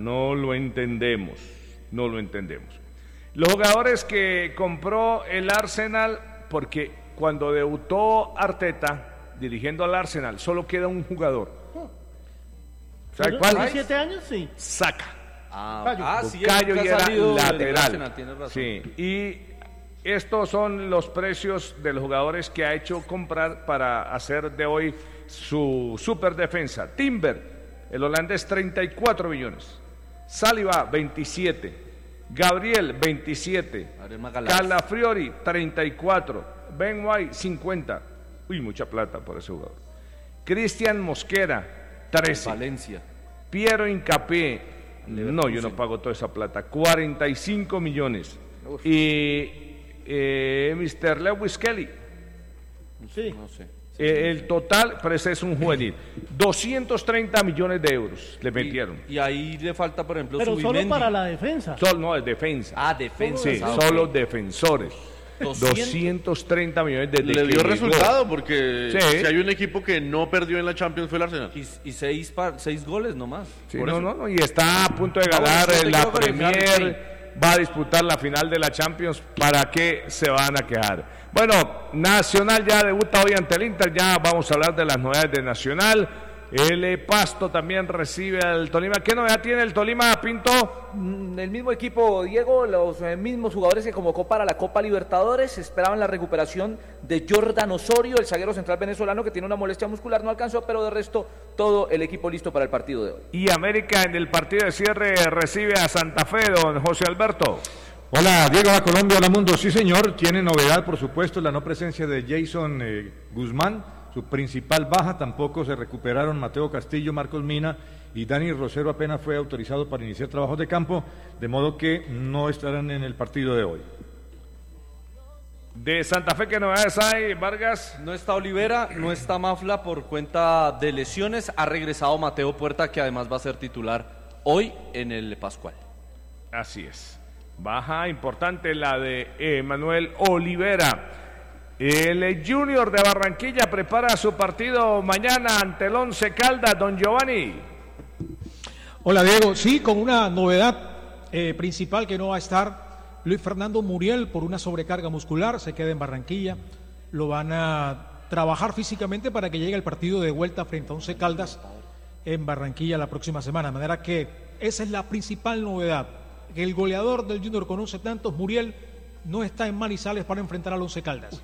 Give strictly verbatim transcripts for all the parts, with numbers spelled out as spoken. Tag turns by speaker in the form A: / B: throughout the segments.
A: No lo entendemos, no lo entendemos. Los jugadores que compró el Arsenal, porque cuando debutó Arteta dirigiendo al Arsenal, solo queda un jugador. ¿Sabe cuál?
B: ¿Hace siete años? Sí.
A: Saka.
C: Ah,
B: Bucayo.
C: ah, sí,
A: Bucayo
C: él
A: y
C: ha
A: era
C: salido del
A: lateral.
C: Arsenal, tienes razón.
A: Sí, y estos son los precios de los jugadores que ha hecho comprar para hacer de hoy su super defensa. Timber, el holandés, treinta y cuatro millones. Saliba, veintisiete. Gabriel, veintisiete. Calafiori, treinta y cuatro. Ben White, cincuenta. Uy, mucha plata por ese jugador. Cristian Mosquera, trece.
C: Valencia.
A: Piero Hincapié, no, yo no pago toda esa plata, cuarenta y cinco millones. Uf. Y eh, mister Lewis Kelly,
B: sí.
C: No sé.
A: eh, el total, pero ese es un juvenil, doscientos treinta millones de euros le metieron.
C: Y, y ahí le falta, por ejemplo,
B: pero
C: Subimendi.
B: solo para la defensa.
A: Solo, no, es defensa.
C: Ah, defensa.
A: Sí,
C: ah,
A: solo
C: okay.
A: defensores. doscientos treinta millones de
D: Le dio resultado porque
A: sí.
D: si hay un equipo que no perdió en la Champions fue el Arsenal.
C: Y, y seis, par, seis goles nomás.
A: Sí,
C: Por
A: no,
C: eso.
A: no, no, y está a punto de ganar
C: no, no,
A: la
C: no, no,
A: Premier,
C: no,
A: va a disputar la final de la Champions. ¿Para qué se van a quejar? Bueno, Nacional ya debuta hoy ante el Inter, ya vamos a hablar de las novedades de Nacional. El eh, Pasto también recibe al Tolima. ¿Qué novedad tiene el Tolima, Pinto?
E: El mismo equipo, Diego, los eh, mismos jugadores que convocó para la Copa Libertadores esperaban la recuperación de Jordan Osorio, el zaguero central venezolano que tiene una molestia muscular, no alcanzó, pero de resto todo el equipo listo para el partido de hoy.
A: Y América en el partido de cierre recibe a Santa Fe, don José Alberto.
F: Hola, Diego, a Colombia, hola mundo. Sí, señor, tiene novedad, por supuesto, la no presencia de Jason eh, Guzmán, su principal baja. Tampoco se recuperaron Mateo Castillo, Marcos Mina y Dani Rosero, apenas fue autorizado para iniciar trabajos de campo, de modo que no estarán en el partido de hoy.
A: De Santa Fe, ¿qué novedades hay, Vargas?
C: No está Olivera, no está Mafla por cuenta de lesiones. Ha regresado Mateo Puerta, que además va a ser titular hoy en el Pascual.
A: Así es. Baja importante la de Emanuel Olivera. El Junior de Barranquilla prepara su partido mañana ante el Once Caldas, don Giovanni.
G: Hola, Diego. Sí, con una novedad eh, principal, que no va a estar Luis Fernando Muriel por una sobrecarga muscular, se queda en Barranquilla. Lo van a trabajar físicamente para que llegue el partido de vuelta frente a Once Caldas en Barranquilla la próxima semana. De manera que esa es la principal novedad, que el goleador del Junior con once tantos, Muriel, no está en Manizales para enfrentar al Once Caldas.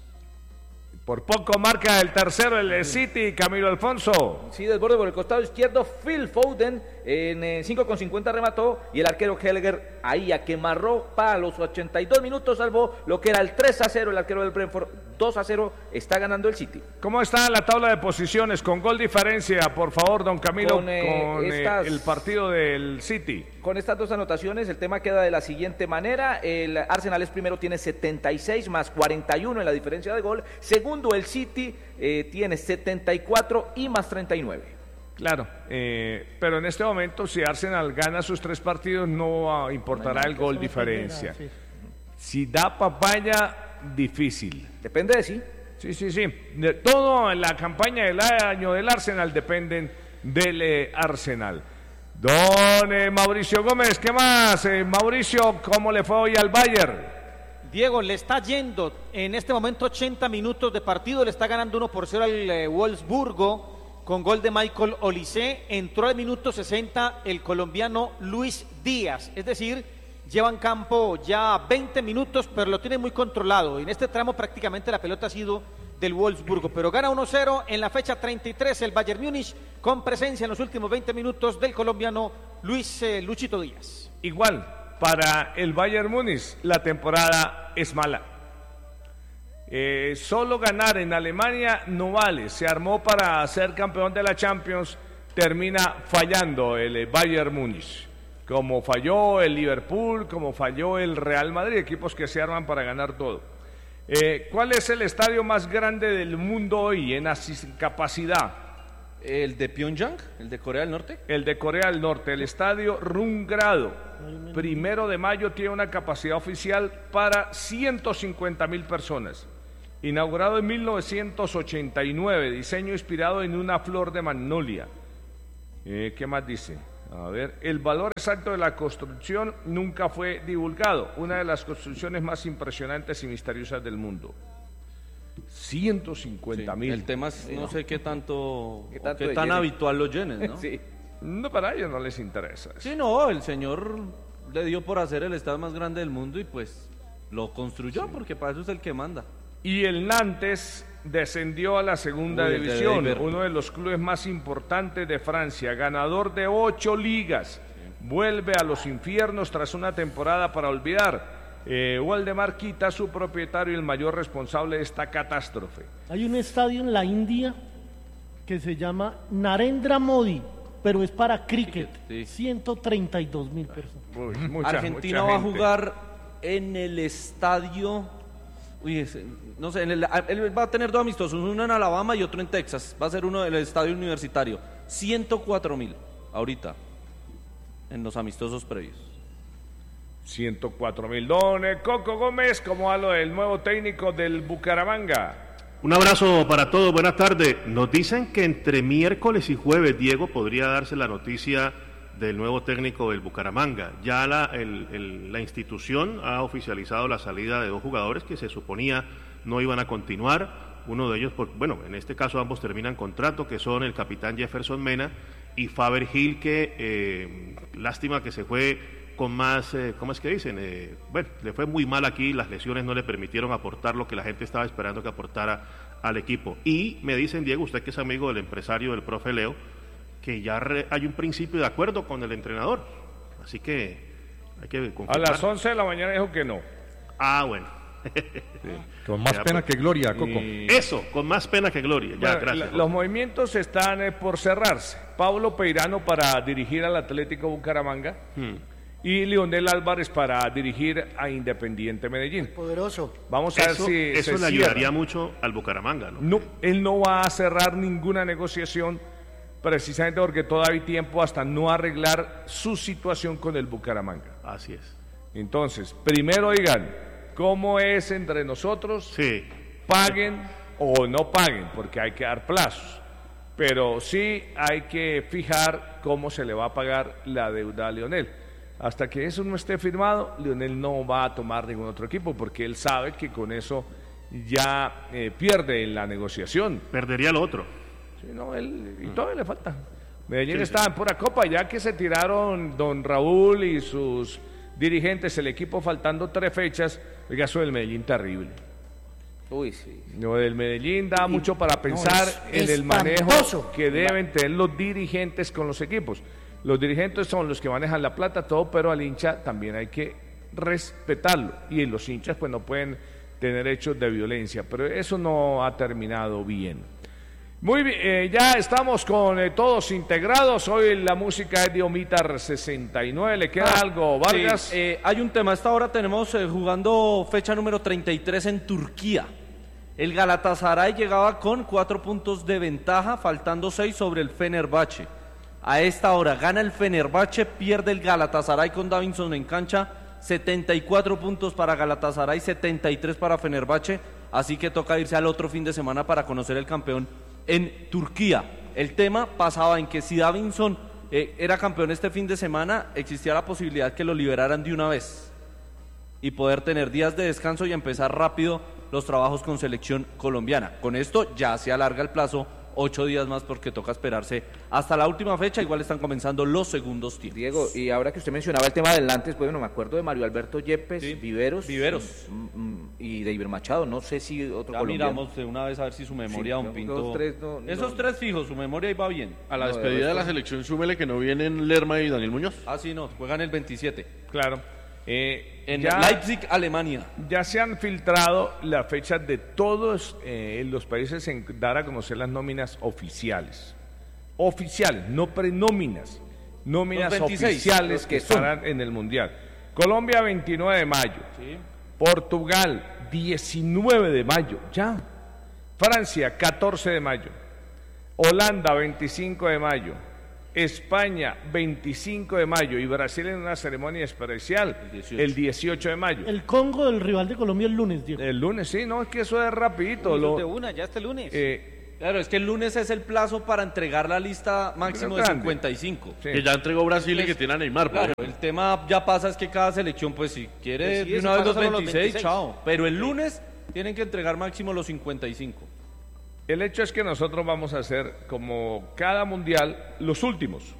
A: Por poco marca el tercero el City, Camilo Alfonso.
E: Sí, desborde por el costado izquierdo, Phil Foden en eh, cinco con cincuenta remató, y el arquero Helger ahí a quemarró para los ochenta y dos minutos, salvó lo que era el tres a cero, el arquero del Brentford. Dos a cero está ganando el City.
A: ¿Cómo está la tabla de posiciones? Con gol diferencia, por favor, don Camilo, con, eh, con estas, eh, el partido del City.
E: Con estas dos anotaciones, el tema queda de la siguiente manera: el Arsenal es primero, tiene setenta y seis más cuarenta y uno en la diferencia de gol. Segundo, el City eh, tiene setenta y cuatro y más treinta y nueve.
A: Claro, eh, pero en este momento, si Arsenal gana sus tres partidos, no importará el gol diferencia. Sí. Si da papaya, difícil.
E: Depende de sí.
A: Sí, sí, sí. De todo en la campaña del año del Arsenal dependen del eh, Arsenal. Don eh, Mauricio Gómez, ¿qué más? Eh, Mauricio, ¿cómo le fue hoy al Bayern?
H: Diego, le está yendo en este momento ochenta minutos de partido, le está ganando uno por cero al eh, Wolfsburgo con gol de Michael Olise. Entró al minuto sesenta el colombiano Luis Díaz, es decir, llevan campo ya veinte minutos, pero lo tiene muy controlado. En este tramo prácticamente la pelota ha sido del Wolfsburgo, pero gana uno cero en la fecha treinta y tres el Bayern Múnich, con presencia en los últimos veinte minutos del colombiano Luis eh, Luchito Díaz.
A: Igual, para el Bayern Múnich la temporada es mala. Eh, solo ganar en Alemania no vale. Se armó para ser campeón de la Champions, termina fallando el eh, Bayern Múnich, como falló el Liverpool, como falló el Real Madrid, equipos que se arman para ganar todo. Eh, ¿Cuál es el estadio más grande del mundo hoy en capacidad?
C: ¿El de Pyongyang? ¿El de Corea del Norte?
A: El de Corea del Norte, el estadio Rungrado, primero de mayo, tiene una capacidad oficial para ciento cincuenta mil personas. Inaugurado en mil novecientos ochenta y nueve, diseño inspirado en una flor de magnolia. Eh, ¿Qué más dice? A ver, el valor exacto de la construcción nunca fue divulgado. Una de las construcciones más impresionantes y misteriosas del mundo. ciento cincuenta mil.
C: El tema es, no sé qué tanto,
E: ¿Qué
C: qué,
E: tanto
C: qué tan
E: llene?
C: habitual lo llenes, ¿no?
E: Sí.
A: No, para ellos no les interesa eso.
C: Sí, no, el señor le dio por hacer el estadio más grande del mundo y pues lo construyó porque para eso es el que manda.
A: Y el Nantes descendió a la segunda
C: Uy, el de
A: división,
C: David.
A: uno de los clubes más importantes de Francia, ganador de ocho ligas. Vuelve a los infiernos tras una temporada para olvidar. Eh, Waldemar Kita, su propietario y el mayor responsable de esta catástrofe.
B: Hay un estadio en la India que se llama Narendra Modi, pero es para cricket.
C: Sí.
B: ciento treinta y dos mil personas.
A: Uy, mucha,
C: Argentina
A: mucha
C: va a
A: gente.
C: jugar en el estadio, uy, ese, no sé, en el, él va a tener dos amistosos, uno en Alabama y otro en Texas. Va a ser uno del estadio universitario. ciento cuatro mil ahorita en los amistosos previos.
A: ciento cuatro mil. Don eh, Coco Gómez, ¿cómo va lo del nuevo técnico del Bucaramanga?
I: Un abrazo para todos, buenas tardes. Nos dicen que entre miércoles y jueves, Diego, podría darse la noticia del nuevo técnico del Bucaramanga. Ya la, el, el, la institución ha oficializado la salida de dos jugadores que se suponía no iban a continuar. Uno de ellos, por, bueno, en este caso ambos terminan contrato, que son el capitán Jefferson Mena y Faber Hill, que eh, lástima que se fue con más, eh, ¿cómo es que dicen? Eh, bueno, le fue muy mal aquí, las lesiones no le permitieron aportar lo que la gente estaba esperando que aportara al equipo. Y me dicen, Diego, usted que es amigo del empresario del profe Leo, que ya re, hay un principio de acuerdo con el entrenador. Así que hay que
A: A
I: confirmar.
A: las once de la mañana dijo que no.
I: Ah, bueno.
F: Con más
I: Ya,
F: pena
I: pues.
F: que gloria, Coco.
A: Y-
I: Eso, con más pena que gloria. Ya,
A: Bueno,
I: gracias.
A: la- los movimientos están eh, por cerrarse. Pablo Peirano para dirigir al Atlético Bucaramanga
I: Hmm.
A: y Leonel Álvarez para dirigir a Independiente Medellín.
J: Poderoso.
A: Vamos a
I: Eso,
A: ver si
I: eso
A: se
I: le
A: cierra.
I: ayudaría mucho al Bucaramanga, ¿no?
A: No, él no va a cerrar ninguna negociación precisamente porque todavía hay tiempo hasta no arreglar su situación con el Bucaramanga.
I: Así es.
A: Entonces, primero digan cómo es entre nosotros,
I: Sí.
A: paguen o no paguen, porque hay que dar plazos. Pero sí hay que fijar cómo se le va a pagar la deuda a Leonel. Hasta que eso no esté firmado, Leonel no va a tomar ningún otro equipo, porque él sabe que con eso ya eh, pierde en la negociación.
I: Perdería lo otro.
A: Sí, no, él, y todavía le falta. Medellín
I: Sí,
A: está en pura copa, ya que se tiraron don Raúl y sus dirigentes, el equipo faltando tres fechas. Oiga, eso del Medellín terrible.
E: Uy, sí.
A: Lo del Medellín da mucho para pensar
J: es
A: en el manejo
J: espantoso.
A: que deben tener los dirigentes con los equipos. Los dirigentes son los que manejan la plata, todo, pero al hincha también hay que respetarlo. Y los hinchas pues no pueden tener hechos de violencia, pero eso no ha terminado bien. Muy bien, eh, ya estamos con eh, todos integrados. Hoy la música es de Omitar sesenta y nueve. ¿Le queda
C: Ah,
A: algo, Vargas?
C: Sí, eh, hay un tema. A esta hora tenemos eh, jugando fecha número treinta y tres en Turquía. El Galatasaray llegaba con cuatro puntos de ventaja, faltando seis sobre el Fenerbahce. A esta hora gana el Fenerbahce, pierde el Galatasaray con Davinson en cancha. setenta y cuatro puntos para Galatasaray, setenta y tres para Fenerbahce. Así que toca irse al otro fin de semana para conocer el campeón en Turquía. El tema pasaba en que si Davinson eh, era campeón este fin de semana, existía la posibilidad que lo liberaran de una vez y poder tener días de descanso y empezar rápido los trabajos con selección colombiana. Con esto ya se alarga el plazo, ocho días más porque toca esperarse hasta la última fecha. Igual están comenzando los segundos tiempos.
E: Diego, y ahora que usted mencionaba el tema del Nantes, pues bueno, me acuerdo de Mario Alberto Yepes,
C: Sí.
E: Viveros,
C: Viveros.
E: mm, mm, y de Iber Machado, no sé si otro
C: Ya
E: colombiano.
C: miramos de una vez a ver si su memoria,
E: Sí,
C: un pinto.
E: los tres no- no-
C: Esos tres fijos, su memoria iba bien.
D: A la
E: No, de
D: despedida de la
E: resto-
D: selección, súmele que no vienen Lerma y Daniel Muñoz.
C: Ah, sí, no, juegan el veintisiete.
A: Claro. Eh,
C: En
A: ya-
C: Leipzig, Alemania.
A: Ya se han filtrado las fechas de todos eh, los países en dar a conocer las nóminas oficiales. Oficiales, no prenóminas. Nóminas
C: Los veintiséis,
A: oficiales
E: los
A: que
E: que son.
A: estarán en el Mundial. Colombia, veintinueve de mayo. Portugal, diecinueve de mayo. Ya. Francia, catorce de mayo. Holanda, veinticinco de mayo. España, veinticinco de mayo. Y Brasil en una ceremonia especial,
C: El dieciocho.
A: el dieciocho de mayo.
B: El Congo del rival de Colombia el lunes, Diego.
A: El lunes, sí, no, es que eso es rapidito.
H: Uy,
A: Lo,
H: de una, ya este lunes.
A: eh,
C: Claro, es que el lunes es el plazo para entregar la lista máximo de
A: grande.
C: cincuenta y cinco.
A: Sí.
D: Que ya entregó Brasil y que tiene a Neymar. por
C: Claro,
D: ejemplo.
C: el tema ya pasa es que cada selección, pues si quiere
H: Decide
C: de
H: si
C: una vez
H: pasa
C: los
H: solo los
C: veintiséis,
H: veintiséis.
C: chao. Pero el lunes tienen que entregar máximo los cincuenta y cinco.
A: El hecho es que nosotros vamos a hacer, como cada mundial, los últimos.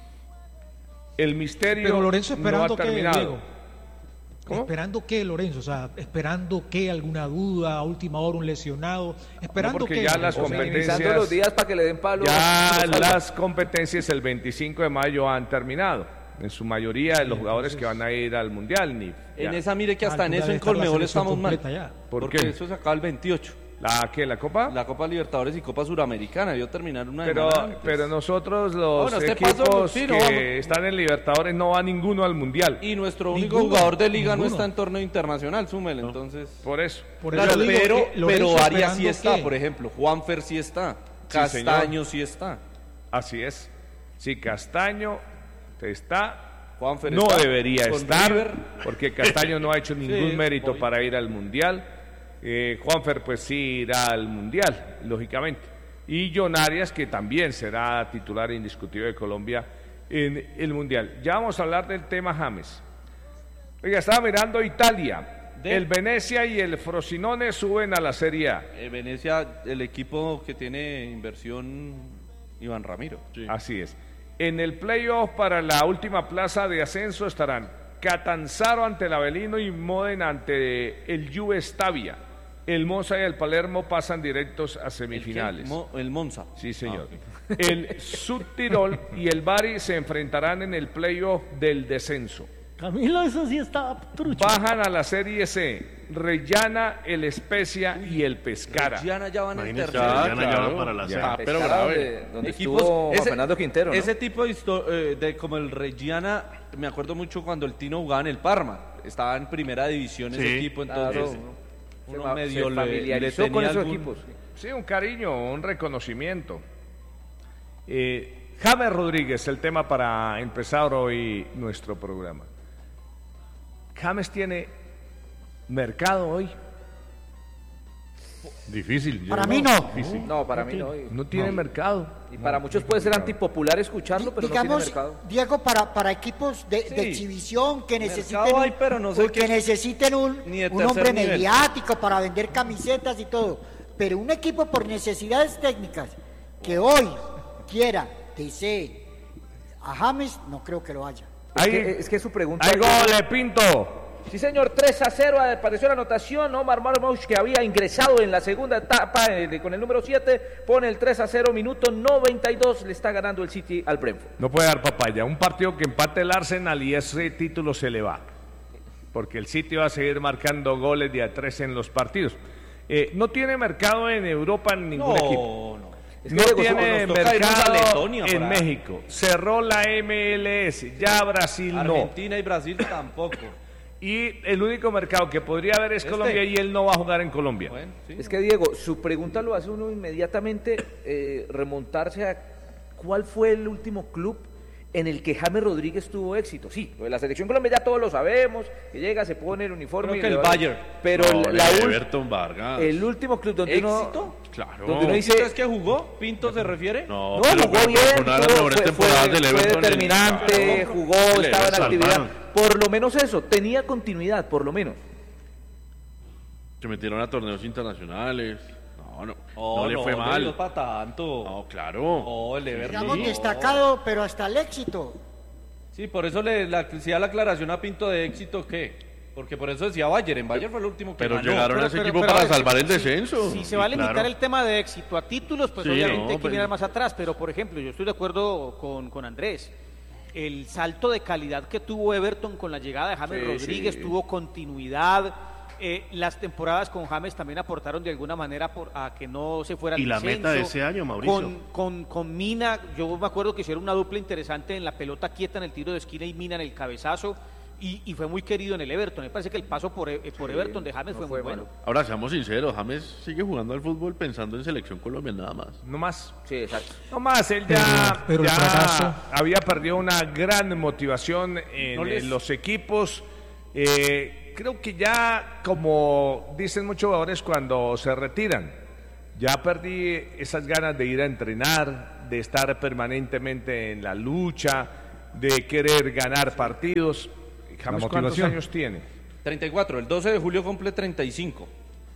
A: El misterio
G: Pero Lorenzo
A: no ha
G: esperando que,
A: terminado.
G: Diego,
A: ¿Cómo?
G: esperando que Lorenzo, o sea, esperando que alguna duda, a última hora un lesionado, esperando
A: porque
G: que
A: ya las
G: o sea,
A: competencias-
E: Minimizando los días para que le den palo.
A: Ya las competencias el veinticinco de mayo han terminado. En su mayoría de los jugadores que van a ir al mundial. Ni,
C: En
A: ya.
C: esa, mire que hasta
G: Ah,
C: en
G: debe
C: eso en
G: estar la
C: Colmebol
G: selección
C: estamos mal.
G: completa ya.
A: ¿Por
C: porque
A: qué?
C: eso se acaba el veintiocho.
A: ¿La qué? ¿La Copa?
C: La Copa Libertadores y Copa Suramericana debió terminar una
A: Pero,
C: semana antes.
A: pero nosotros los
C: Bueno, este
A: equipos
C: paso, sí, no,
A: que
C: vamos.
A: están en Libertadores no va ninguno al mundial.
C: Y nuestro único
G: Ninguno,
C: jugador de liga no
G: ninguno.
C: está en torneo internacional, súmele, entonces...
A: Por eso.
G: por
C: Claro,
G: eso digo,
C: pero,
G: eh, Lorenzo
C: pero Arias sí
G: esperando
C: está,
G: que-
C: por ejemplo. Juanfer sí está.
A: Sí,
C: Castaño sí está.
A: Así es. Si Castaño está,
C: Juanfer
A: no
C: está
A: debería
C: con
A: estar,
C: River.
A: porque Castaño no ha hecho ningún
C: Sí,
A: mérito
C: obvio.
A: para ir al mundial. Eh, Juanfer pues sí irá al mundial, lógicamente. Y John Arias, que también será titular indiscutible de Colombia en el mundial. Ya vamos a hablar del tema James. Oiga, estaba mirando Italia.
C: De-
A: El Venecia y el Frosinone suben a la Serie A.
C: Eh, Venecia, el equipo que tiene inversión, Iván Ramiro.
A: Así es. En el playoff para la última plaza de ascenso estarán Catanzaro ante el Avelino y Modena ante el Juve Stabia. El Monza y el Palermo pasan directos a semifinales.
C: El, Mo- el Monza.
A: Sí, señor. El Subtirol y el Bari se enfrentarán en el playoff del descenso.
B: Camilo, eso sí está trucho.
A: Bajan a la Serie C Reggiana, el Spezia y el Pescara.
C: Reggiana ya van en
I: Imagínese,
C: tercero.
D: Ya,
I: Reggiana ya
D: claro.
I: va para la
A: Ya.
I: serie.
D: Ah, pero
E: Pescara,
D: grave.
E: donde, donde
C: Equipos-
E: estuvo Juan
C: ese-
E: Fernando Quintero, ¿no?
C: Ese tipo de, histo- eh, de como el Reggiana, me acuerdo mucho cuando el Tino jugaba en el Parma. Estaba en primera división ese
I: Sí.
C: equipo,
E: Claro,
C: entonces
E: se
C: uno
E: fa-
C: medio
E: se
C: le- le,
E: familiarizó
C: tenía
E: con esos
C: algún-
E: equipos.
A: Sí, un cariño, un reconocimiento. Eh, James Rodríguez, el tema para empezar hoy nuestro programa. James tiene mercado hoy.
F: Difícil.
B: Para
F: yo-
B: mí no.
F: Difícil.
E: No, para mí no. Y,
A: No tiene mercado.
E: y para muchos puede ser antipopular escucharlo, pero
J: Digamos,
E: no tiene mercado.
J: Diego, para, para equipos de, de
C: Sí.
J: exhibición que necesiten,
C: Mercado hay,
J: un-
C: pero no sé
J: un- que
C: qué-
J: necesiten un,
C: ni de
J: un
C: tercer
J: hombre
C: nivel.
J: mediático para vender camisetas y todo. Pero un equipo por necesidades técnicas que hoy quiera, desee a James, no creo que lo haya.
E: Es,
A: Ahí-
E: que, es que su pregunta...
A: ¡Hay goles, Pinto!
E: Sí, señor, tres a cero apareció la anotación. Omar Marmoush, que había ingresado en la segunda etapa eh, con el número siete, pone el tres a cero, minuto noventa y dos, le está ganando el City al Brentford.
A: No puede dar papaya. Un partido que empate el Arsenal y ese título se le va. Porque el City va a seguir marcando goles de a tres en los partidos. Eh, no tiene mercado en Europa en ningún equipo.
C: No, no.
E: Es que,
A: No
E: Diego,
A: tiene
C: nos toca irnos a
A: mercado
C: Letonia
A: en
C: para-
A: México. Cerró la M L S. Ya Brasil no.
C: Argentina y Brasil tampoco.
A: Y el único mercado que podría haber es
C: Este.
A: Colombia y él no va a jugar en Colombia.
C: Bueno, sí.
E: Es que, Diego, su pregunta lo hace uno inmediatamente eh, remontarse a cuál fue el último club en el que James Rodríguez tuvo éxito. Sí, lo de la selección Colombia ya todos lo sabemos, que llega, se pone el uniforme...
C: Creo
E: y
C: que
E: le
C: el
E: va-
C: Bayern.
E: Pero
D: No,
E: la
D: el
E: ul-
D: Everton Vargas.
E: el último club donde
C: ¿Éxito?
E: uno...
D: Claro.
E: Donde uno dice...
C: ¿Pinto es que jugó? ¿Pinto se refiere?
D: No,
E: No,
D: pero
E: jugó
D: fue-
E: bien,
D: fue una de las
E: tuvo-
D: mejores
E: fue,
D: temporadas
E: fue-
D: del
E: fue
D: Everton. en-
E: determinante,
D: Claro.
E: jugó,
D: Le
E: estaba en
D: salvaron.
E: actividad. Por lo menos eso, tenía continuidad, por lo menos.
D: Se metieron a torneos internacionales. No, no,
C: Oh,
D: no le fue mal.
C: No para tanto.
D: No, claro.
C: Oh, el Everton.
J: Digamos,
C: no.
J: destacado, pero hasta el éxito.
C: Sí, por eso le la, hacía la aclaración a Pinto de éxito, ¿qué? Porque por eso decía Bayern. En Bayern fue el último que
D: Pero
C: ganó.
D: llegaron a ese
H: Pero-
D: equipo
H: pero-
D: para
H: pero-
D: salvar el
H: si-
D: descenso.
H: Si se va a limitar
I: claro.
H: el tema de éxito a títulos, pues
D: Sí,
H: obviamente
D: no,
H: hay que
D: pues-
H: mirar más atrás. Pero, por ejemplo, yo estoy de acuerdo con, con Andrés. El salto de calidad que tuvo Everton con la llegada de James
E: Sí,
H: Rodríguez,
E: sí.
H: tuvo continuidad. Eh, las temporadas con James también aportaron de alguna manera por, a que no se fuera al
I: Y la
H: descenso.
I: meta de ese año, Mauricio.
H: Con, con, con Mina, yo me acuerdo que hicieron una dupla interesante en la pelota quieta en el tiro de esquina y Mina en el cabezazo. Y, y fue muy querido en el Everton. Me parece que el paso por, eh, por
E: Sí,
H: Everton de James
E: no
H: fue,
E: fue
H: muy bueno.
E: malo.
D: Ahora, seamos sinceros, James sigue jugando al fútbol pensando en selección Colombia nada más.
A: No más.
E: Sí, exacto.
A: No más, él ya,
G: Pero- pero el
A: ya
G: fracaso-
A: había perdido una gran motivación en,
C: No les-
A: en los equipos. Eh, creo que ya, como dicen muchos jugadores cuando se retiran, Ya perdí esas ganas de ir a entrenar, de estar permanentemente en la lucha, de querer ganar partidos. James, ¿cuántos años tiene?
C: treinta y cuatro, el doce de julio cumple treinta y cinco.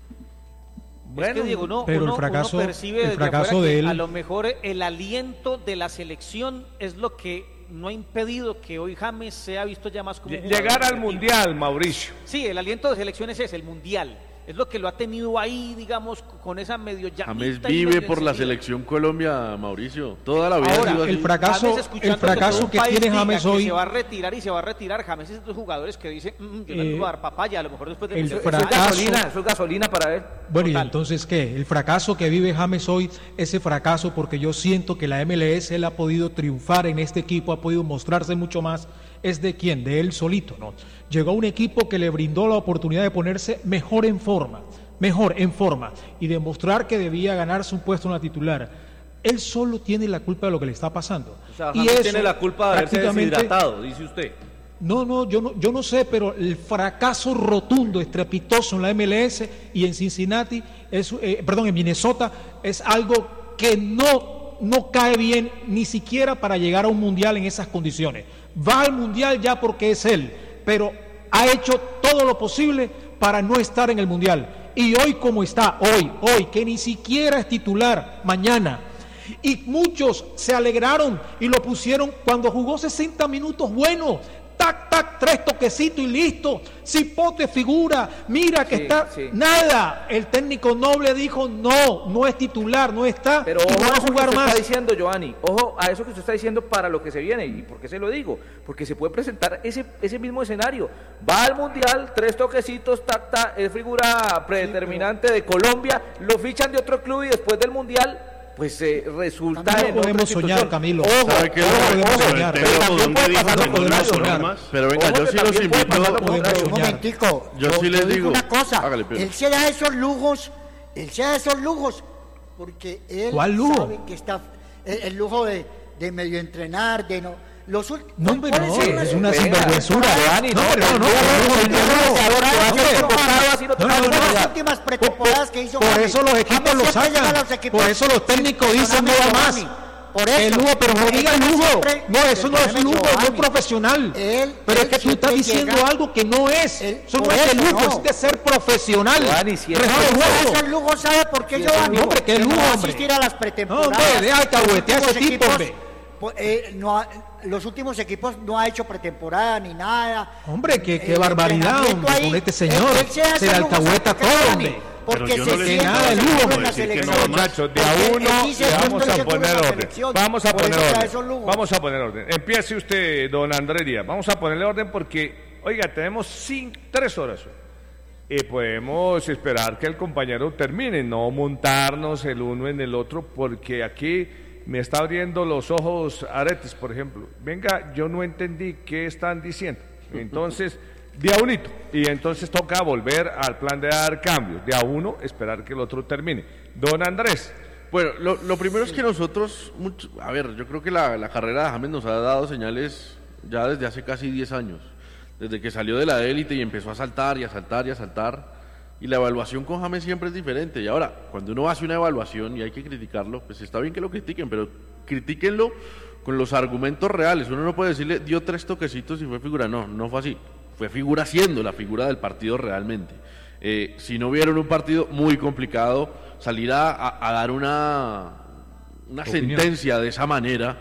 H: Bueno, es que, Diego, uno,
G: pero
H: uno,
G: el fracaso,
H: uno percibe
G: el
H: desde
G: fracaso
H: afuera
G: de
H: que
G: él...
H: a lo mejor el aliento de la selección es lo que no ha impedido que hoy James sea visto ya más como un
A: llegar al Mundial, Mauricio.
H: Sí, el aliento de selección es ese, el Mundial. Es lo que lo ha tenido ahí, digamos, con esa medio llamita.
D: James vive por la selección Colombia, Mauricio. Toda la vida
H: Ahora,
D: ha sido así.
G: el fracaso, el fracaso que, que tiene James hoy...
H: Que se va a retirar y se va a retirar. James es de esos jugadores que dicen, mmm, yo no
G: eh,
H: le voy a dar papaya, a lo mejor después de...
G: El
H: eso,
G: fracaso,
E: eso es gasolina, eso es gasolina para él.
G: Bueno,
H: Total.
G: y entonces, ¿qué? El fracaso que vive James hoy, ese fracaso, porque yo siento que la M L S, él ha podido triunfar en este equipo, ha podido mostrarse mucho más, ¿es de quién? De él solito, ¿no? Llegó a un equipo que le brindó la oportunidad de ponerse mejor en forma, mejor en forma, y demostrar que debía ganarse un puesto en la titular. Él solo tiene la culpa de lo que le está pasando.
C: O sea,
G: y
C: James
G: eso,
C: tiene la culpa de haberse deshidratado, dice usted.
G: No, no, yo no, yo no sé, pero el fracaso rotundo, estrepitoso en la M L S y en Cincinnati, es, eh, perdón, en Minnesota, es algo que no, no cae bien ni siquiera para llegar a un mundial en esas condiciones. Va al mundial ya porque es él, pero ha hecho todo lo posible para no estar en el mundial. Y hoy como está, hoy, hoy, que ni siquiera es titular, mañana. Y muchos se alegraron y lo pusieron cuando jugó sesenta minutos, bueno, tac, tac, tres toquecitos y listo. Cipote figura, mira que
E: Sí,
G: está,
E: sí.
G: nada. El técnico Noble dijo, no, no es titular, no está,
E: Pero
G: y
E: ojo
G: no va
E: a
G: a
E: eso que
G: jugar
E: usted
G: más.
E: está diciendo, Giovanni, ojo a eso que usted está diciendo para lo que se viene. ¿Y por qué se lo digo? Porque se puede presentar ese, ese mismo escenario. Va al Mundial, tres toquecitos, tac, tac, es figura predeterminante de Colombia, lo fichan de otro club y después del Mundial, pues eh, resulta
G: También
E: en
G: no
E: otra
G: podemos soñar,
E: institución.
G: Camilo.
E: Ojo,
D: ¿Sabe qué?
E: ojo,
G: podemos
E: ojo,
G: soñar.
E: pero
D: Pero
E: también
D: ¿dónde
E: puede
D: dijo
E: pasar
D: que
E: lo
D: no
G: podemos
D: las
E: contrario.
G: soñar.
D: normas? Pero venga,
E: Ojo
D: yo
E: que
D: sí los
E: también puede
D: invito.
E: pasar lo
G: Podemos
E: contrario.
J: Un
G: soñar.
J: momentico,
D: Yo sí les
J: digo
D: digo.
J: una cosa,
D: Hágale, Pedro.
J: él se da esos lujos, él se da esos lujos, porque él
G: ¿Cuál lujo?
J: sabe que está, el, el lujo de, de medio entrenar, de no, los ult-
G: No, hombre,
J: ¿cuál
G: no,
J: es el-
G: es una
E: Venga,
G: sinvergüenzura.
E: Giovanni,
G: No,
E: no,
G: pero no, no,
E: no,
G: no,
E: no,
G: no, no,
E: no, convocado, así no te
G: no, no,
E: puedes
G: no,
J: Las
E: jugar.
J: últimas pretemporadas que hizo
G: Por
J: James.
G: eso los equipos
J: James
G: lo
J: siempre llega a
G: sacan.
J: los equipos
G: Por eso los técnicos
J: sin
G: dicen no
J: Giovanni,
G: va más.
J: Por eso.
G: El lujo, pero no diga
J: Él
G: lujo.
J: siempre-
G: No, eso no es
J: perdóneme,
G: lujo, no es
J: Giovanni.
G: profesional.
J: Él-
G: Pero es
J: él
G: que tú estás
J: siempre
G: diciendo
J: llega-
G: algo que no es.
J: Él-
G: Eso no
J: por
G: es de
J: eso
G: lujo,
J: no.
G: es de ser profesional.
E: Giovanni, si es-
G: Rejado de juego.
J: Esos lujos, ¿sabe por qué,
E: Sí,
J: Giovanni?
G: no, hombre, qué
J: Que
G: lujo,
J: no va a
G: hombre.
J: asistir a las pretemporadas.
G: No, hombre, deja de cahuetear a
J: Los
G: ese tipo,
J: equipos,
G: hombre.
J: pues, eh, no ha- los últimos equipos no ha hecho pretemporada ni nada.
G: Hombre, qué, qué
J: El
G: barbaridad,
J: entrenamiento
G: hombre,
J: ahí,
G: con este señor.
J: él- él se hace
G: Se le
J: lujo,
G: alcahueta
J: ¿sabe por qué,
G: todo,
J: Giovanni?
G: hombre.
J: Porque
I: Pero yo
J: se
I: no le
J: siente
G: digo nada de
J: seguro
G: lujo,
J: en la
I: decir que
J: selección.
I: no,
A: Muchachos, de
J: Porque
A: a
J: él
A: uno
J: dice,
A: le
J: "Yo
A: vamos
J: estoy
A: a
J: seguro en
A: poner
J: la
A: orden.
J: selección".
A: Vamos a
J: Por
A: poner
J: eso se da
A: orden.
J: esos lujos.
A: Vamos a poner orden. Empiece usted, don Andrés Díaz. Vamos a ponerle orden porque, oiga, tenemos cinco, tres horas hoy. Y podemos esperar que el compañero termine, no montarnos el uno en el otro, porque aquí me está abriendo los ojos Aretes, por ejemplo. Venga, yo no entendí qué están diciendo. Entonces, de a unito. Y entonces toca volver al plan de dar cambios. De a uno, esperar que el otro termine. Don Andrés.
D: Bueno, lo, lo primero es que nosotros, mucho- a ver, yo creo que la, la carrera de James nos ha dado señales ya desde hace casi diez años, desde que salió de la élite y empezó a saltar y a saltar y a saltar, y la evaluación con James siempre es diferente. Y ahora, cuando uno hace una evaluación y hay que criticarlo, pues está bien que lo critiquen, pero critíquenlo con los argumentos reales. Uno no puede decirle, dio tres toquecitos y fue figura. No, no fue así. Fue figura siendo la figura del partido realmente. Eh, si no vieron un partido muy complicado, salir a, a- a dar una, una
F: Opinión.
D: sentencia de esa manera,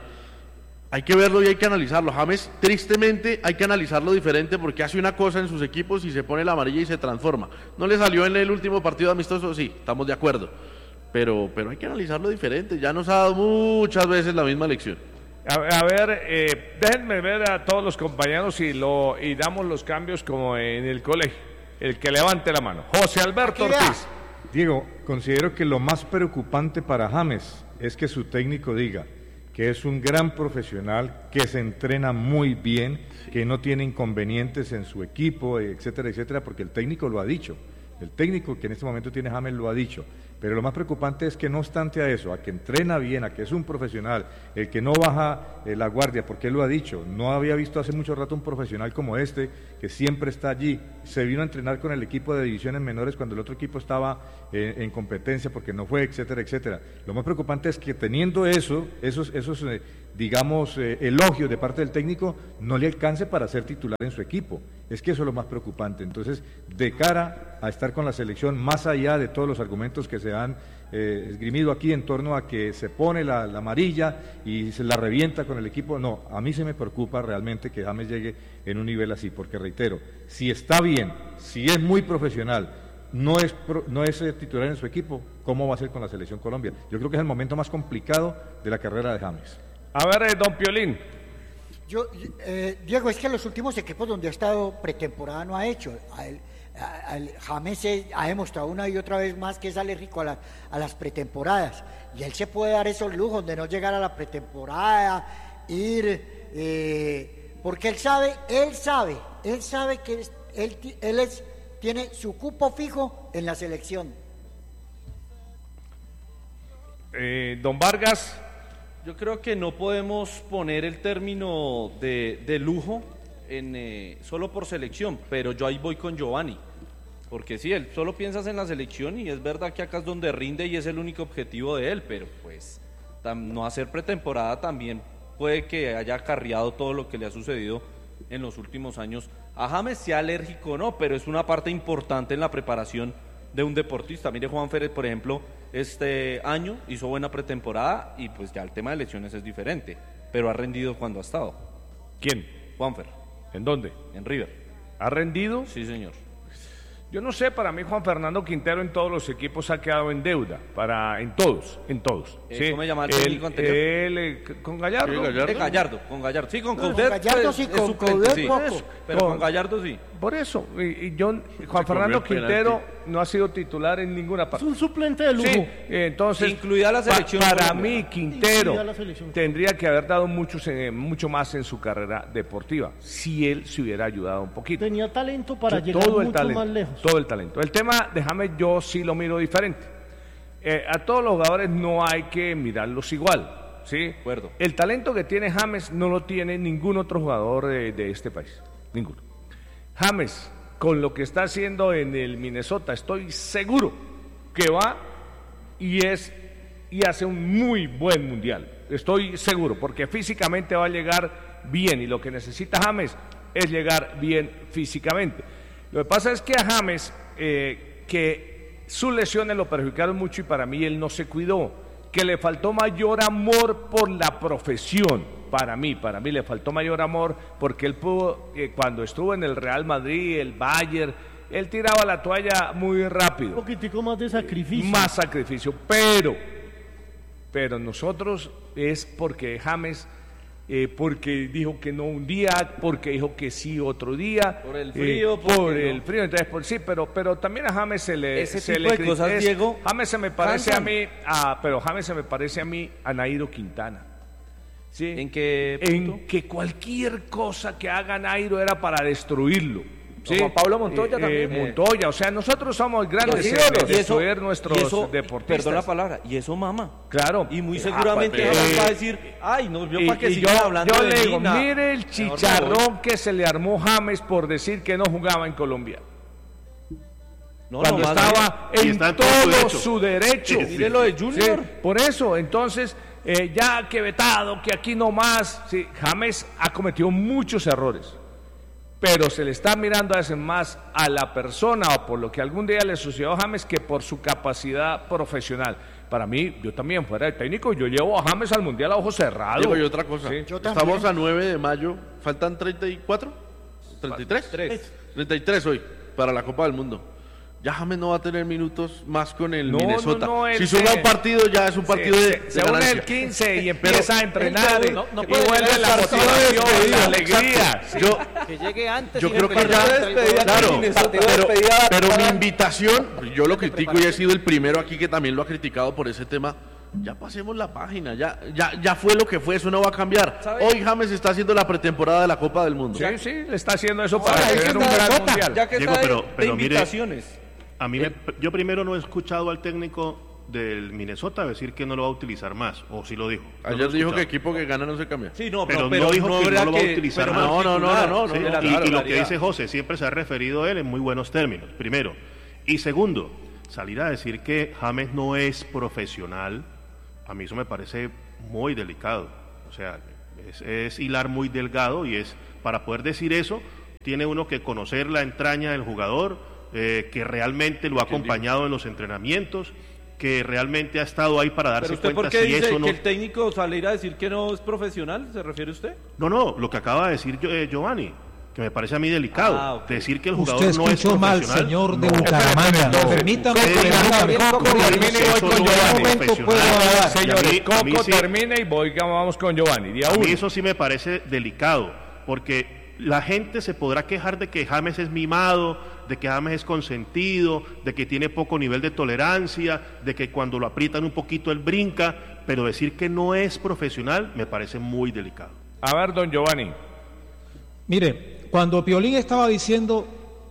D: hay que verlo y hay que analizarlo. James, tristemente, hay que analizarlo diferente porque hace una cosa en sus equipos y se pone la amarilla y se transforma. ¿No le salió en el último partido amistoso? Sí, estamos de acuerdo. Pero, pero hay que analizarlo diferente. Ya nos ha dado muchas veces la misma lección.
A: A, a ver, eh, déjenme ver a todos los compañeros y, lo, y damos los cambios como en el colegio. El que levante la mano. José Alberto
J: Aquí vea.
A: Ortiz.
F: Diego, considero que lo más preocupante para James es que su técnico diga que es un gran profesional, que se entrena muy bien, que no tiene inconvenientes en su equipo, etcétera, etcétera, porque el técnico lo ha dicho. El técnico que en este momento tiene James lo ha dicho. Pero lo más preocupante es que no obstante a eso, a que entrena bien, a que es un profesional, el que no baja eh, la guardia, porque él lo ha dicho, no había visto hace mucho rato un profesional como este, que siempre está allí, se vino a entrenar con el equipo de divisiones menores cuando el otro equipo estaba eh, en competencia porque no fue, etcétera, etcétera. Lo más preocupante es que teniendo eso, esos, esos eh, digamos, eh, elogios de parte del técnico, no le alcance para ser titular en su equipo. Es que eso es lo más preocupante. Entonces, de cara a estar con la selección, más allá de todos los argumentos que se han eh, esgrimido aquí en torno a que se pone la, la amarilla y se la revienta con el equipo, no, a mí se me preocupa realmente que James llegue en un nivel así, porque reitero, si está bien, si es muy profesional, no es, pro, no es eh, titular en su equipo, ¿cómo va a ser con la selección Colombia? Yo creo que es el momento más complicado de la carrera de James.
A: A ver, eh, don Piolín.
J: Yo, eh, Diego, es que los últimos equipos donde ha estado pretemporada no ha hecho. A él, a, a James se, ha demostrado una y otra vez más que es alérgico a, la, a las pretemporadas. Y él se puede dar esos lujos de no llegar a la pretemporada, ir, eh, porque él sabe, él sabe, él sabe que es, él, él es, tiene su cupo fijo en la selección.
A: Eh, don Vargas.
C: Yo creo que no podemos poner el término de, de lujo en, eh, solo por selección, pero yo ahí voy con Giovanni, porque sí, él solo piensas en la selección y es verdad que acá es donde rinde y es el único objetivo de él, pero pues tam, no hacer pretemporada también puede que haya acarreado todo lo que le ha sucedido en los últimos años. A James, sea alérgico o no, pero es una parte importante en la preparación de un deportista. Mire, Juan Férez, por ejemplo, este año hizo buena pretemporada y pues ya el tema de lesiones es diferente, pero ha rendido cuando ha estado.
A: ¿Quién?
C: Juanfer.
A: ¿En dónde?
C: En River.
A: ¿Ha rendido?
C: Sí, señor.
A: Yo no sé, para mí Juan Fernando Quintero en todos los equipos ha quedado en deuda, para en todos, en todos.
C: ¿Cómo
A: ¿sí?
C: me llama el técnico anterior?
A: Él, eh, con Gallardo.
C: Sí, Gallardo. Eh, Gallardo, con Gallardo. Sí, con
J: No,
C: Coudet,
J: con Gallardo
C: pues,
J: sí,
C: es
J: con
C: suplente,
J: Coudet
C: sí.
J: poco.
C: Pero
A: Con-
C: con Gallardo sí.
A: Por eso, y, y yo, Juan Fernando
D: comió el
A: Quintero
D: penalti.
A: no ha sido titular en ninguna
B: Es
A: parte.
B: un suplente de lujo.
A: Sí, entonces,
C: Incluida la
A: pa-
C: selección
A: para
C: Colombia.
A: mí Quintero
B: Incluida la selección.
A: tendría que haber dado mucho, mucho más en su carrera deportiva, si él se hubiera ayudado un poquito.
B: Tenía talento para
A: Yo-
B: llegar
A: todo el
B: mucho
A: talento,
B: más lejos.
A: todo el talento. El tema de James yo sí lo miro diferente. Eh, a todos los jugadores no hay que mirarlos igual, ¿sí?
C: acuerdo.
A: El talento que tiene James no lo tiene ningún otro jugador de, de este país, ninguno. James, con lo que está haciendo en el Minnesota, estoy seguro que va y es y hace un muy buen mundial. Estoy seguro, porque físicamente va a llegar bien y lo que necesita James es llegar bien físicamente. Lo que pasa es que a James, eh, que sus lesiones lo perjudicaron mucho y para mí él no se cuidó, que le faltó mayor amor por la profesión. Para mí, para mí le faltó mayor amor porque él pudo, eh, cuando estuvo en el Real Madrid, el Bayern, él tiraba la toalla muy
B: Un
A: rápido.
B: poquitico más de sacrificio.
A: Más sacrificio, pero, pero nosotros es porque James, eh, porque dijo que no un día, porque dijo que sí otro día.
C: Por el frío,
A: eh,
C: porque
A: por
C: no.
A: el frío, entonces, por, sí, pero, pero también a James se le...
C: Ese
A: se
C: tipo
A: le
C: de
A: cri-
C: cosas,
A: es-
C: Diego,
A: James se me parece
C: cansan.
A: a mí, a, pero James se me parece a mí a Nairo Quintana. ¿Sí?
C: ¿En qué
A: En
C: punto?
A: que cualquier cosa que haga Nairo era para destruirlo. ¿sí?
E: Juan Pablo Montoya
A: Eh,
E: también.
A: eh, Montoya, o sea, nosotros somos grandes
E: Los
A: en
E: ídolos.
A: de
C: Y eso-
A: destruir nuestros
C: y eso,
A: deportistas.
C: Perdón la palabra, y eso mama.
A: Claro.
C: Y muy
A: Ah,
C: seguramente
A: pues,
C: James
A: eh,
C: va a decir, ay, no, yo
A: Y,
C: para que
A: y
C: sigan
A: yo,
C: hablando
A: yo
C: de
A: le
C: mí,
A: digo,
C: nada.
A: mire el
C: Mejor me voy.
A: chicharrón que se le armó James por decir que no jugaba en Colombia.
C: No,
A: Cuando
C: no, más
A: estaba
I: Y
A: en
I: está en
A: todo
I: todo su derecho.
A: su derecho.
I: Sí, sí.
C: Mire lo de Junior.
A: Sí, por eso, entonces, eh, ya que vetado, que aquí no más, sí, James ha cometido muchos errores, pero se le está mirando a veces más a la persona o por lo que algún día le sucedió a James que por su capacidad profesional. Para mí, yo también fuera de técnico, yo llevo a James al Mundial a ojos cerrados.
D: Digo, y otra cosa.
A: Sí.
J: Yo también.
D: Estamos a nueve de mayo. ¿Faltan treinta y cuatro? ¿treinta y tres?
C: Tres.
D: treinta y tres hoy para la Copa del Mundo. Ya James no va a tener minutos más con el
A: No,
D: Minnesota.
A: no, no, él
D: si
A: se-
D: suma un partido ya es un partido
A: Sí,
D: de,
A: se,
D: de
A: se une
D: ganancia.
A: el quince y empieza a entrenar
E: él
A: y,
E: no- no
A: y
E: puede
A: vuelve
E: llegar
A: la
E: al partido
A: motivación,
D: despedida.
A: la alegría.
D: Exacto. Yo,
E: Que llegue antes.
D: yo
E: y
D: creo que
E: después
D: ya,
E: de despedida
D: claro,
E: con Minnesota.
D: pero,
E: Partido de despedida
D: pero mi
E: para-
D: invitación, yo lo critico y he sido el primero aquí que también lo ha criticado por ese tema. Ya pasemos la página, ya, ya, ya fue lo que fue, eso no va a cambiar.
C: ¿Sabe?
D: Hoy James está haciendo la pretemporada de la Copa del Mundo.
A: Sí, sí, le está haciendo eso para
C: Ahora,
A: tener
C: es que
A: un
C: está de
A: gran
C: Copa,
A: mundial.
C: Ya que
I: Diego,
C: está de,
I: pero-
C: de
I: pero mire,
C: invitaciones.
I: A mí, me- yo primero no he escuchado al técnico del Minnesota decir que no lo va a utilizar más, o sí lo dijo. No
D: Ayer
I: lo
D: dijo
I: escuchaba.
D: que equipo que gana no se cambia.
C: Sí, no,
I: pero,
C: pero,
I: no dijo
C: no
I: que
C: habrá
I: no lo va a
C: que-
I: utilizar
C: pero
I: más.
D: no, no, no, no, no,
I: Sí,
D: no,
I: y-
D: claro,
I: y, lo que
C: claridad.
I: dice José, siempre se ha referido a él en muy buenos términos, primero. Y segundo, salir a decir que James no es profesional, a mí eso me parece muy delicado. O sea, es, es hilar muy delgado y es, para poder decir eso, tiene uno que conocer la entraña del jugador, eh, que realmente lo ha acompañado en los entrenamientos, que realmente ha estado ahí para darse
C: ¿Pero usted
I: cuenta
C: por qué
I: si
C: dice
I: eso no...
C: que el técnico salir a decir que no es profesional? ¿Se refiere usted?
I: No, no, lo que acaba de decir yo- eh, Giovanni, que me parece a mí delicado,
C: Ah, ok.
I: decir que el
G: Usted
I: jugador no es
G: escuchó mal,
I: profesional.
G: señor de
I: no.
G: Bucaramanga.
A: Espérate,
G: Permítame,
I: usted diga,
G: permítame.
A: Coco,
G: Mire,
A: termine y voy
I: eso
A: con
I: no es
A: Giovanni.
G: momento puedo
I: profesional.
G: hablar.
I: Y a
A: Señores,
I: mí- a mí
A: Coco
I: sí-
A: termina y voy, vamos con Giovanni. Día
I: A mí
A: uno.
I: eso sí me parece delicado, porque la gente se podrá quejar de que James es mimado, de que James es consentido, de que tiene poco nivel de tolerancia, de que cuando lo aprietan un poquito él brinca, pero decir que no es profesional me parece muy delicado.
A: A ver, don Giovanni.
G: Mire, cuando Piolín estaba diciendo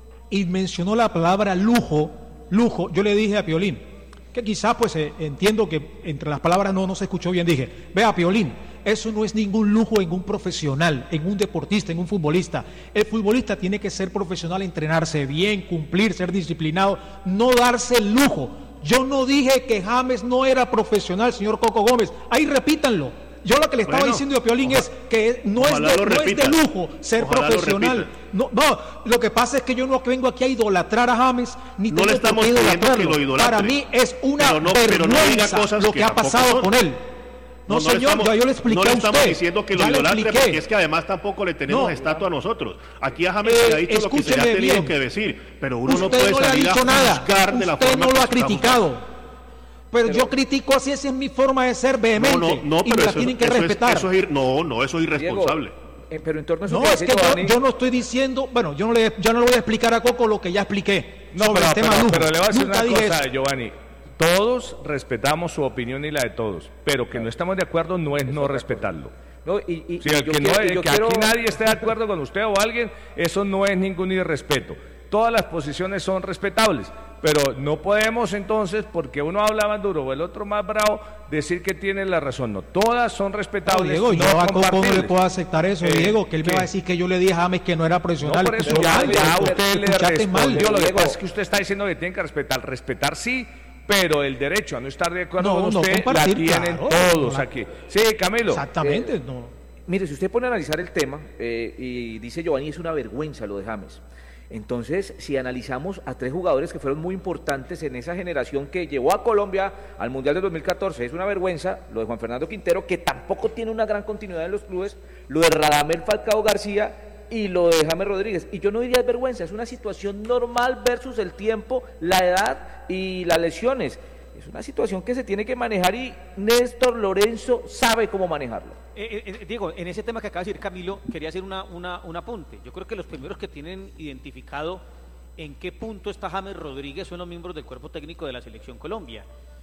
G: y mencionó la palabra lujo, lujo, yo le dije a Piolín, que quizás pues eh, entiendo que entre las palabras no, no se escuchó bien, dije, vea Piolín, eso no es ningún lujo en un profesional, en un deportista, en un futbolista. El futbolista tiene que ser profesional, entrenarse bien, cumplir, ser disciplinado, no darse el lujo. Yo no dije que James no era profesional, señor Coco Gómez, ahí repítanlo. Yo lo que le estaba
I: Bueno,
G: diciendo a Piolín
I: oja-
G: es que no es,
I: ojalá
G: de,
I: lo
G: no es de
I: repita.
G: lujo ser
I: Ojalá lo
G: profesional.
I: repita.
G: No, no, lo que pasa es que yo no vengo aquí a idolatrar a James, ni
I: No
G: tengo
I: le
G: por
I: estamos
G: qué
I: pidiendo que
G: idolatrarlo.
I: lo idolatre.
G: Para mí es una
I: Pero no- pero no diga
G: vergüenza
I: cosas
G: lo
I: que
G: que ha
I: tampoco
G: pasado
I: son.
G: con él. No,
I: no
G: señor,
I: estamos,
G: ya yo le expliqué
I: no le
G: a
I: estamos
G: usted.
I: diciendo que lo
G: Ya le
I: idolatre,
G: expliqué.
I: porque es que además tampoco le tenemos
G: No.
I: estatua a nosotros. Aquí a James
G: Eh,
I: se le ha dicho lo que se le ha
G: escúcheme
I: tenido
G: bien.
I: que decir, pero uno no
G: Usted
I: puede
G: no le ha
I: salir a
G: dicho nada.
I: juzgar de la
G: Usted
I: forma
G: no lo
I: que
G: ha
I: está juzgando.
G: criticado. Pero, yo critico así, esa es mi forma de ser vehemente.
I: No, no, no,
G: y
I: pero
G: me la
I: eso,
G: tienen que
I: eso es,
G: respetar.
I: eso es ir- no, no, eso es
E: Diego,
I: irresponsable.
E: eh, pero en torno a eso
G: No,
E: que
G: es
E: dice
G: que yo,
E: Giovanni,
G: yo no estoy diciendo, bueno, yo no le, yo no le voy a explicar a Coco lo que ya expliqué
A: No,
G: sobre
A: pero,
G: el tema
A: pero-
G: lujo.
A: pero le voy a decir
G: Nunca
A: una
G: dije
A: cosa,
G: eso.
A: Giovanni. Todos respetamos su opinión y la de todos, pero que no estamos de acuerdo no es no respetarlo.
E: no, y, y-
A: Sí,
E: y
A: el
E: yo
A: que, no,
E: quiero-
A: el
E: yo
A: que
E: quiero-
A: aquí nadie esté de acuerdo con usted o alguien, eso no es ningún irrespeto. Todas las posiciones son respetables, pero no podemos entonces, porque uno habla más duro o el otro más bravo, decir que tiene la razón. No, todas son
G: No,
A: respetables.
G: Diego,
A: no
G: yo a Coco no le
A: compartibles.
G: puedo aceptar eso,
A: Eh,
G: Diego, que él me
A: ¿qué?
G: va a decir que yo le dije a James que no era
A: No,
G: profesional.
A: por eso
G: Escuchó
A: ya,
G: mal,
A: ya
G: Diego,
A: usted le
G: escuchaste mal.
A: respondió. Lo que
E: Diego.
A: pasa es que usted está diciendo que tienen que respetar. Respetar sí, pero el derecho a no estar de acuerdo
G: No,
A: con
G: no
A: usted la
G: compartir,
A: tienen
G: claro.
A: todos
G: No,
A: aquí. Sí, Camilo.
G: Exactamente,
E: Eh,
G: no.
E: Mire, si usted pone a analizar el tema, eh, y dice Giovanni, es una vergüenza lo de James. Entonces, si analizamos a tres jugadores que fueron muy importantes en esa generación que llevó a Colombia al Mundial del dos mil catorce, es una vergüenza lo de Juan Fernando Quintero, que tampoco tiene una gran continuidad en los clubes, lo de Radamel Falcao García y lo de James Rodríguez. Y yo no diría es vergüenza, es una situación normal versus el tiempo, la edad y las lesiones. Es una situación que se tiene que manejar y Néstor Lorenzo sabe cómo manejarlo.
H: Eh, eh, Diego, en ese tema que acaba de decir Camilo, quería hacer una, una, un apunte. Yo creo que los primeros que tienen identificado en qué punto está James Rodríguez son los miembros del cuerpo técnico de la Selección Colombia.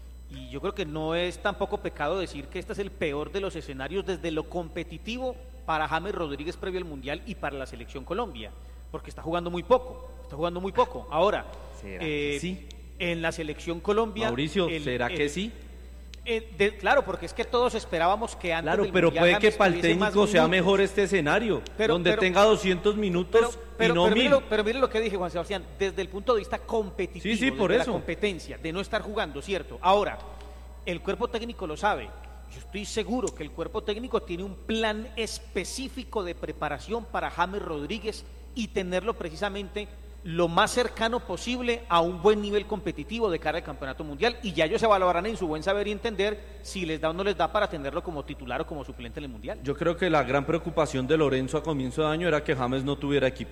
H: Y yo creo que no es tampoco pecado decir que este es el peor de los escenarios desde lo competitivo para James Rodríguez previo al Mundial y para la Selección Colombia, porque está jugando muy poco, está jugando muy poco. Ahora,
C: ¿Será
H: eh,
C: que sí?
H: en la Selección Colombia...
C: Mauricio,
H: el-
C: ¿será
H: el-
C: que sí?
H: eh, de- claro, porque es que todos esperábamos que antes
C: Claro,
H: del
C: pero
H: Mundial
C: puede que
H: James
C: para el
H: tuviese más
C: técnico sea
H: minutos.
C: mejor este escenario,
H: Pero-
C: donde
H: pero-
C: tenga doscientos minutos
H: Pero, pero,
C: y no
H: pero,
C: mil.
H: mire lo, pero mire lo que dije, Juan Sebastián, desde el punto de vista competitivo,
C: Sí, sí, por
H: desde
C: eso.
H: la competencia, de no estar jugando, ¿cierto? Ahora, el cuerpo técnico lo sabe. Yo estoy seguro que el cuerpo técnico tiene un plan específico de preparación para James Rodríguez y tenerlo precisamente lo más cercano posible a un buen nivel competitivo de cara al Campeonato Mundial, y ya ellos se evaluarán en su buen saber y entender si les da o no les da para tenerlo como titular o como suplente en el Mundial.
C: Yo creo que la gran preocupación de Lorenzo a comienzo de año era que James no tuviera equipo.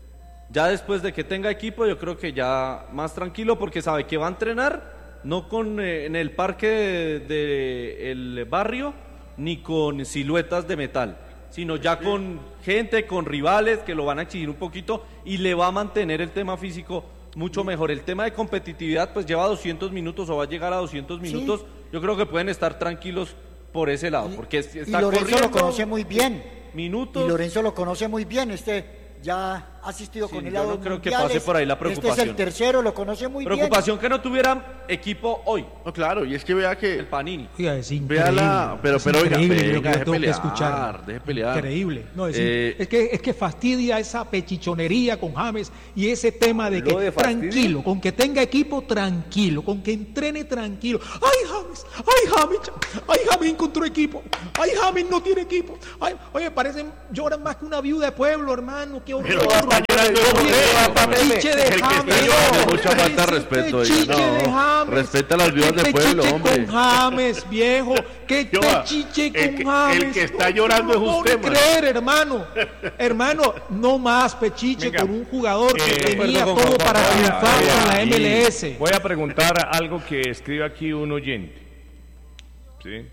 C: Ya después de que tenga equipo, yo creo que ya más tranquilo, porque sabe que va a entrenar no con eh, en el parque del de, el barrio ni con siluetas de metal, sino ya con gente, con rivales que lo van a exigir un poquito y le va a mantener el tema físico mucho mejor. El tema de competitividad pues lleva doscientos minutos o va a llegar a doscientos minutos. Yo creo que pueden estar tranquilos por ese lado, porque es-
J: Y
C: está
J: Lorenzo
C: corriendo
J: lo conoce muy bien.
C: minutos.
J: Y Lorenzo lo conoce muy bien. Este ya ha asistido
C: Sí,
J: con él
C: yo
J: a
C: no
J: dos
C: creo que
J: mundiales.
C: pase por ahí la
J: Este es
C: preocupación.
J: el tercero, lo conoce muy bien.
C: Preocupación que no tuviera equipo hoy,
D: No, claro, y es que vea que...
C: el Panini.
G: Oiga, es
D: Vea
G: increíble.
D: la- pero-
G: es
D: pero oiga,
G: increíble
D: venga,
G: lo que yo
D: deje
G: tengo que
D: pelear,
G: escuchar.
D: deje pelear.
G: Increíble. No, es,
D: Eh,
G: es que, es que fastidia esa pechichonería con James y ese tema de que
E: ¿Lo de fastidio?
G: tranquilo, con que tenga equipo tranquilo, con que entrene tranquilo. ¡Ay, James! ¡Ay, James! ¡Ay, James encontró equipo! ¡Ay, James no tiene equipo! Ay, oye, parecen, lloran más que una viuda de pueblo, hermano. ¡Qué horror!
I: Pero ya está llorando de
G: Oye,
I: usted,
G: el pechiche de
I: El que está
G: James.
I: llorando.
D: Es mucha falta de
G: Ese
D: respeto, oiga,
G: pechiche
D: no.
G: de James.
D: Respeta a las viudas
G: Qué
D: de pueblo,
G: pechiche
D: hombre.
G: con James, viejo. ¡Qué
I: Yoa,
G: pechiche
I: el
G: con
I: que-
G: James!
I: el que está
G: No,
I: llorando
G: no
I: es
G: lo
I: usted,
G: puedo
I: man.
G: creer, hermano. Hermano, no más pechiche
A: Venga.
G: con un jugador que
A: Eh,
G: tenía
C: acuerdo con
G: todo
C: Juan
G: para
C: Pablo.
G: triunfar
A: Voy a-
G: con la
A: voy a-
G: M L S.
A: Voy a preguntar algo que escribe aquí un oyente. ¿Sí?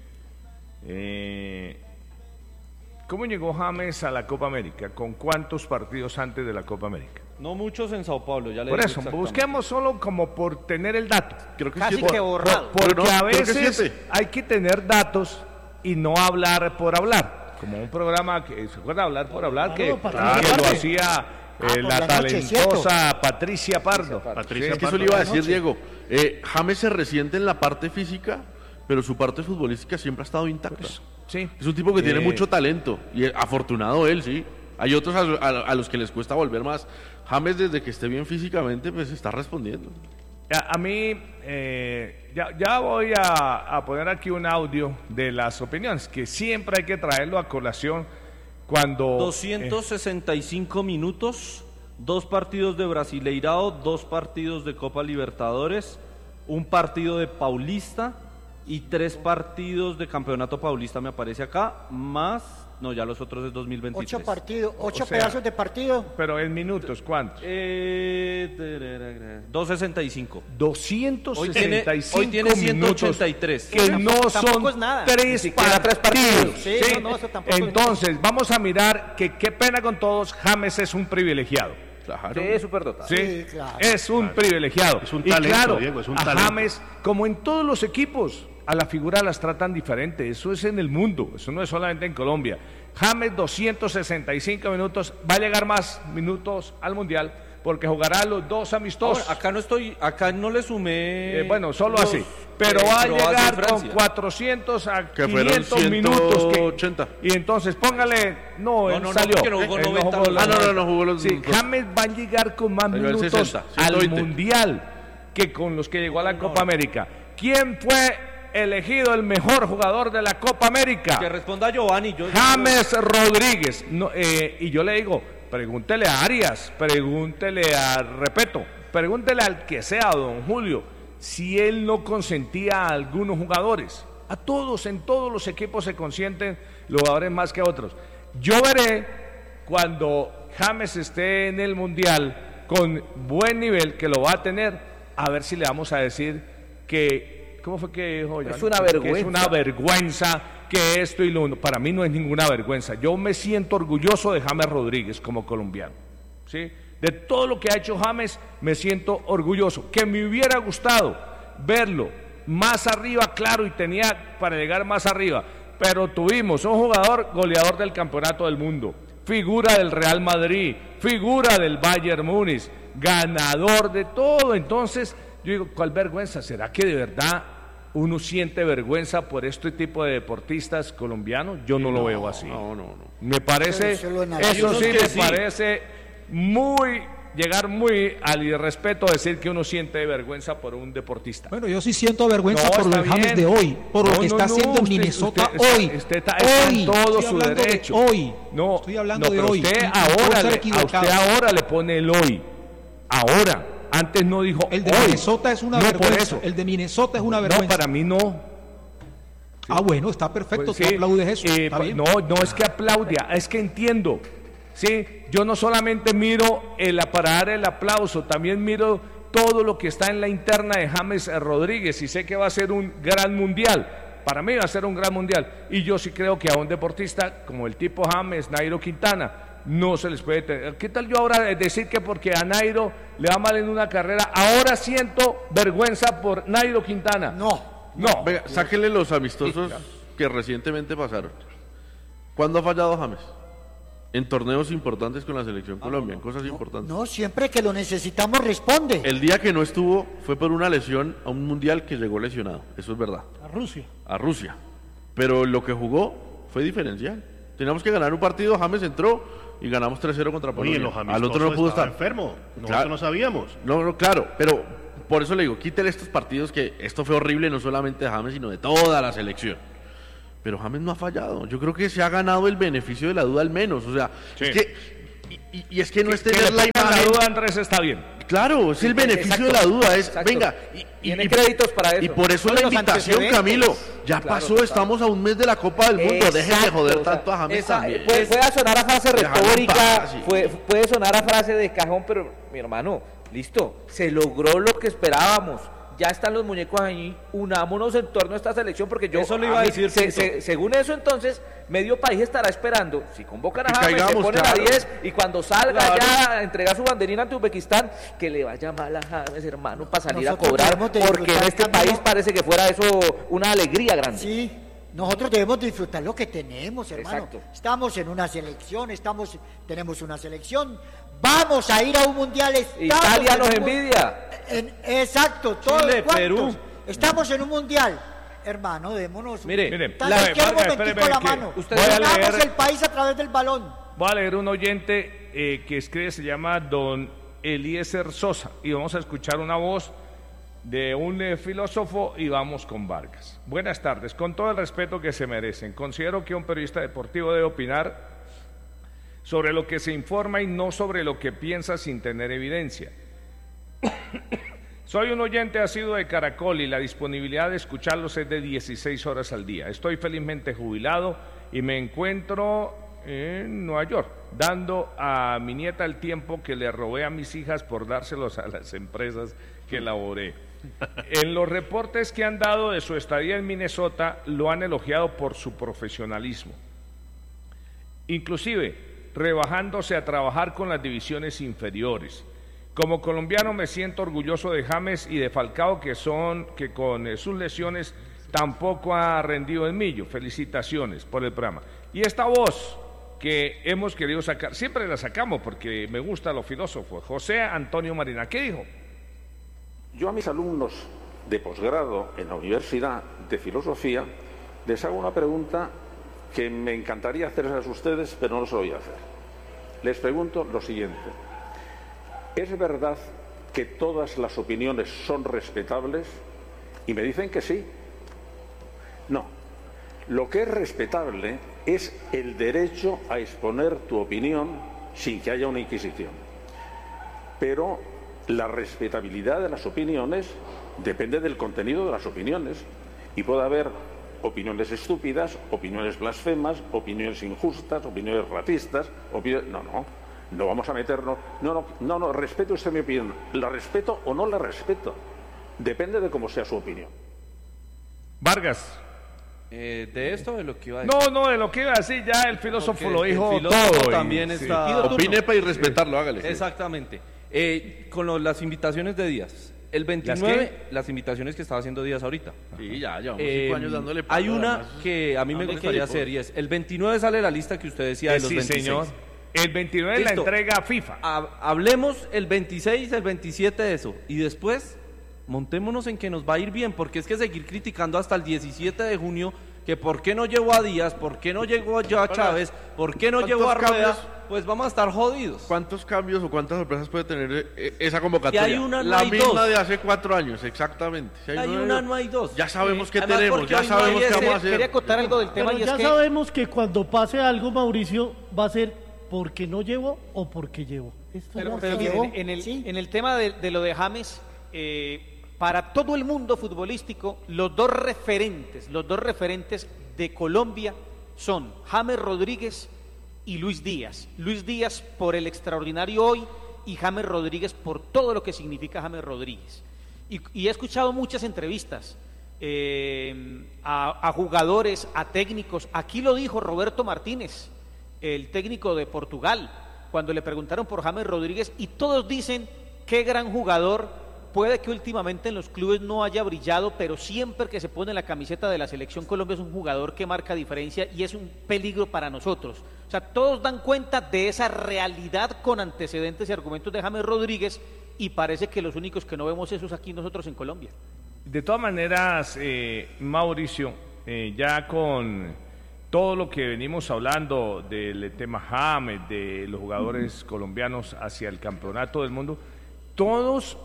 A: Eh, ¿Cómo llegó James a la Copa América? ¿Con cuántos partidos antes de la Copa América?
C: No muchos en Sao Paulo, ya le
A: Por
C: digo
A: eso,
C: exactamente.
A: busquemos solo como por tener el dato.
D: Creo que
H: Casi
D: siete.
H: que borrado.
A: Porque
D: Pero no,
A: a
D: creo que
A: veces
D: siete.
A: hay que tener datos y no hablar por hablar. Como un programa que se acuerda hablar por hablar que,
B: Claro, para
A: que
B: que
A: lo
B: parte.
A: hacía eh,
J: Ah, por
A: la
J: la noche,
A: talentosa Patricia Pardo.
I: Patricia
D: Es que eso
I: Pardo.
D: le iba a decir, Diego. Eh, James se resiente en la parte física, pero su parte futbolística siempre ha estado intacta.
A: Sí.
D: Es un tipo que tiene
A: Eh,
D: mucho talento y eh, afortunado él, sí. Hay otros a, a- a los que les cuesta volver más. James, desde que esté bien físicamente, pues está respondiendo.
A: A, a mí, eh, ya, ya voy a, a poner aquí un audio de las opiniones, que siempre hay que traerlo a colación cuando...
C: doscientos sesenta y cinco minutos, dos partidos de Brasileirao, dos partidos de Copa Libertadores, un partido de Paulista y tres partidos de Campeonato Paulista me aparece acá, más, no, ya los otros es dos mil veintitrés.
J: Ocho partidos, ocho
A: O sea,
J: pedazos de partido.
A: eh, pero en minutos, ¿cuántos?
C: Eh, doscientos sesenta y cinco.
A: doscientos
C: Hoy tiene,
A: sesenta y cinco
C: hoy tiene ciento
A: minutos
C: ochenta y tres.
A: que no
H: Tampoco-
A: son
H: tampoco es nada.
A: tres
E: Ni siquiera tres
A: partidos.
E: partidos.
H: Sí,
A: ¿sí?
H: no, no, eso tampoco es
A: Entonces, vamos a mirar que qué pena con todos, James es un privilegiado.
D: Claro.
E: Sí, súper dotado.
A: ¿sí?
J: Sí, claro.
A: Es un privilegiado.
I: Es un
A: y
I: talento,
A: claro,
I: Diego, es un
A: a
I: talento.
A: James, como en todos los equipos, a la figura las tratan diferente. Eso es en el mundo, eso no es solamente en Colombia. James, doscientos sesenta y cinco minutos, va a llegar más minutos al Mundial porque jugará los dos amistosos.
C: Ahora, acá no estoy, acá no le sumé.
A: Eh, bueno, solo
C: los,
A: así. Pero
C: eh,
A: va a
C: Croacia y
A: llegar con
C: Francia.
A: cuatrocientos a
D: Que fueron
A: quinientos minutos.
D: ciento
A: que-
D: ochenta.
A: y entonces póngale. No,
C: No,
A: él
C: no, no,
A: salió.
C: porque no jugó
A: Él
C: noventa
A: jugó
C: minutos.
A: los
D: Ah, no, no, no jugó los
A: Sí,
D: dos.
A: James va a llegar con más
D: Salió al
A: minutos
D: sesenta,
A: al
D: ciento veinte.
A: Mundial que con los que llegó a la Copa América. ¿Quién fue elegido el mejor jugador de la Copa América?
C: Que responda Giovanni. Yo,
A: James Rodríguez. No, eh, y yo le digo, pregúntele a Arias, pregúntele a Repeto, pregúntele al que sea, a don Julio, si él no consentía a algunos jugadores. A todos, en todos los equipos se consienten los jugadores más que otros. Yo veré cuando James esté en el Mundial con buen nivel, que lo va a tener, a ver si le vamos a decir que, ¿cómo fue que dijo?
E: Es
A: Jan?
E: una
A: Que es
E: vergüenza.
A: una vergüenza que esto y lo uno. Para mí no es ninguna vergüenza. Yo me siento orgulloso de James Rodríguez como colombiano. ¿Sí? De todo lo que ha hecho James, me siento orgulloso. Que me hubiera gustado verlo más arriba, claro, y tenía para llegar más arriba. Pero tuvimos un jugador goleador del Campeonato del Mundo, figura del Real Madrid, figura del Bayern Múnich, ganador de todo. Entonces, yo digo, ¿cuál vergüenza? ¿Será que de verdad uno siente vergüenza por este tipo de deportistas colombianos? Yo no, lo veo así.
D: No, no, no.
A: Me parece,
J: Solo- solo en
A: eso
C: algunos
A: sí
C: que
A: me
C: sí.
A: parece muy, llegar muy al irrespeto decir que uno siente vergüenza por un deportista.
G: Bueno, yo sí siento vergüenza
A: No,
G: por lo
A: está
G: de James
A: bien.
G: de hoy, por
A: No,
G: lo que
A: no,
G: está
A: no,
G: haciendo en
A: usted-
G: Minnesota
A: usted está-
G: hoy.
A: usted está- está en
G: hoy.
A: todo
G: Estoy
A: su
G: hablando de
A: derecho.
G: hoy.
A: No,
G: Estoy hablando
A: no,
G: de
A: pero
G: hoy.
A: Usted
G: y- y puedo
A: ahora,
G: estar
A: le, a
G: equivocado.
A: usted ahora le pone el hoy. Ahora. Antes no dijo
G: El de
A: hoy.
G: Minnesota es una
A: No, por
G: vergüenza.
A: eso.
G: El de Minnesota es una
A: No,
G: vergüenza.
A: para mí no.
G: Ah, bueno, está perfecto.
A: Pues
G: Tú
A: sí,
G: aplaudes eso.
A: eh,
G: está
A: pa-
G: bien.
A: no, no es que aplaudia, es que entiendo. Sí, yo no solamente miro el para dar el aplauso, también miro todo lo que está en la interna de James Rodríguez y sé que va a ser un gran mundial. Para mí va a ser un gran mundial. Y yo sí creo que a un deportista como el tipo James, Nairo Quintana, no se les puede tener. ¿Qué tal yo ahora decir que porque a Nairo le va mal en una carrera, ahora siento vergüenza por Nairo Quintana?
J: No.
A: No.
D: Venga, sáquenle los amistosos que recientemente pasaron. ¿Cuándo ha fallado James? en torneos importantes con la selección Colombia, en cosas importantes.
J: No, siempre que lo necesitamos responde.
D: El día que no estuvo fue por una lesión a un mundial que llegó lesionado, eso es verdad.
B: A Rusia.
D: A Rusia. Pero lo que jugó fue diferencial. Teníamos que ganar un partido, James entró y ganamos tres cero contra Polonia.
I: Oye, los
D: Al otro no pudo estar.
I: enfermo, nosotros
D: Claro.
I: no sabíamos.
D: No, no, claro, pero por eso le digo, quítele estos partidos que esto fue horrible no solamente de James, sino de toda la selección. Pero James no ha fallado. Yo creo que se ha ganado el beneficio de la duda al menos. O sea,
A: Sí.
D: es que y, y- y es que no es
A: Que
D: tener
A: le
D: la
A: pongan la
D: imagen.
A: duda, Andrés, está bien.
D: Claro, es el beneficio de la duda. Es,
E: exacto.
D: venga, y, y-
E: Tiene
D: y-
E: créditos para eso.
D: y por eso
H: Son
D: la
H: los
D: invitación,
H: antecedentes.
D: Camilo. Ya
E: Claro,
D: pasó,
E: total.
D: estamos a un mes de la Copa del Mundo. Dejen de
E: Exacto,
D: joder
E: o sea,
D: tanto a James
E: esa-
D: también.
E: Puede, puede sonar a frase
D: Déjalo en
E: retórica,
D: paz, sí.
E: puede, puede sonar a frase de cajón, pero mi hermano, listo, se logró lo que esperábamos. Ya están los muñecos ahí, unámonos en torno a esta selección, porque yo,
C: Eso le iba a
E: mí,
C: decir,
E: se-
C: Pinto.
E: se- según eso entonces, medio país estará esperando, si convocan a
D: Que
E: James, se
D: caigamos,
E: ponen
D: claro.
E: a diez, y cuando salga
D: Claro.
E: ya a entregar su banderina ante Uzbekistán, que le vaya mal a James, hermano, para salir
J: Nosotros
E: a cobrar,
J: debemos de
E: porque en
J: disfrutar,
E: este
J: Camilo.
E: país parece que fuera eso una alegría grande.
J: Sí, nosotros debemos disfrutar lo que tenemos, hermano.
E: Exacto.
J: Estamos en una selección, estamos, tenemos una selección, vamos a ir a un mundial. estamos
E: Italia
J: en
E: nos
J: un mu-
E: envidia.
J: en- exacto, todos
C: Chile,
J: cuantos.
C: Perú.
J: Estamos en un mundial. Hermano, démonos.
C: Mire,
A: Mire,
J: Tan
A: la-
J: siquiera un
A: Vargas,
J: momentico
A: espéreme,
J: la
A: que
J: mano.
A: usted- voy a
J: Unamos
A: leer-
J: el país a través del balón.
A: Voy a leer un oyente eh, que escribe, se llama Don Eliezer Sosa, y vamos a escuchar una voz de un eh, filósofo y vamos con Vargas. Buenas tardes, con todo el respeto que se merecen. Considero que un periodista deportivo debe opinar sobre lo que se informa y no sobre lo que piensa sin tener evidencia. Soy un oyente asiduo de Caracol y la disponibilidad de escucharlos es de dieciséis horas al día. Estoy felizmente jubilado y me encuentro en Nueva York, dando a mi nieta el tiempo que le robé a mis hijas por dárselos a las empresas que laboré. En los reportes que han dado de su estadía en Minnesota, lo han elogiado por su profesionalismo, inclusive rebajándose a trabajar con las divisiones inferiores. Como colombiano me siento orgulloso de James y de Falcao, que son que con eh, sus lesiones tampoco ha rendido el millo. Felicitaciones por el programa. Y esta voz que hemos querido sacar, siempre la sacamos porque me gusta los filósofos. José Antonio Marina, ¿qué dijo?
K: Yo a mis alumnos de posgrado en la Universidad de Filosofía les hago una pregunta que me encantaría hacerles a ustedes, pero no se lo voy a hacer. Les pregunto lo siguiente. ¿Es verdad que todas las opiniones son respetables? Y me dicen que sí. No. Lo que es respetable es el derecho a exponer tu opinión sin que haya una inquisición. Pero la respetabilidad de las opiniones depende del contenido de las opiniones. Y puede haber opiniones estúpidas, opiniones blasfemas, opiniones injustas, opiniones racistas, opiniones... No, no. No vamos a meternos. No, no, no, no, respete usted mi opinión. ¿La respeto o no la respeto? Depende de cómo sea su opinión.
A: Vargas.
C: Eh, de esto, de lo que iba a decir.
A: No, no, de lo que iba a decir ya el filósofo
C: Porque
A: lo dijo
C: el filósofo
A: todo. y-
C: también
A: sí.
C: está...
D: Opine para y respetarlo, hágale.
C: Exactamente. Eh, con lo- las invitaciones de Díaz. El veintinueve, las, invitaciones que estaba haciendo Díaz ahorita.
D: Sí, ya llevamos
C: Eh,
D: cinco años dándole
C: hay
D: palo,
C: una
D: además.
C: que a mí me
D: Dame
C: gustaría
D: equipos.
C: hacer y es, el veintinueve sale la lista que usted decía de
A: Eh,
C: los
A: sí,
C: veintiséis.
A: señor. El veintinueve es la
C: Listo.
A: entrega FIFA.
C: Ha- hablemos el veintiséis, el veintisiete de eso y después montémonos en que nos va a ir bien, porque es que seguir criticando hasta el diecisiete de junio que por qué no llegó a Díaz, por qué no llegó ya a Chávez, por qué no llegó a
D: ¿Cuántos
C: Rueda,
D: cambios?
C: pues vamos a estar jodidos.
D: ¿Cuántos cambios o cuántas sorpresas puede tener eh, esa convocatoria?
C: Si hay una, no
D: la
C: hay
D: misma
C: dos.
D: de hace cuatro años, exactamente. Si
C: Hay
D: nueve,
C: una, no hay dos.
D: Ya sabemos qué
C: Además,
D: tenemos,
C: porque
D: ya
C: hoy no hay
D: sabemos qué
C: ese-
D: vamos a hacer.
H: Quería acotar algo del tema
B: Pero
H: y es
B: ya
H: que
B: sabemos que cuando pase algo, Mauricio, va a ser porque no llevo o porque llevo. Esto
H: Pero,
B: ya
H: pero
B: está.
H: mire, en, el,
J: Sí.
H: en el tema de, de lo de James, eh, para todo el mundo futbolístico, los dos referentes, los dos referentes de Colombia son James Rodríguez y Luis Díaz. Luis Díaz por el extraordinario hoy y James Rodríguez por todo lo que significa James Rodríguez. Y, y he escuchado muchas entrevistas eh, a, a jugadores, a técnicos. Aquí lo dijo Roberto Martínez, el técnico de Portugal, cuando le preguntaron por James Rodríguez, y todos dicen qué gran jugador. Puede que últimamente en los clubes no haya brillado, pero siempre que se pone la camiseta de la Selección Colombia es un jugador que marca diferencia y es un peligro para nosotros. O sea, todos dan cuenta de esa realidad con antecedentes y argumentos de James Rodríguez y parece que los únicos que no vemos eso es aquí nosotros en Colombia.
A: De todas maneras, eh, Mauricio, eh, ya con todo lo que venimos hablando del tema James, de los jugadores uh-huh. colombianos hacia el campeonato del mundo, todos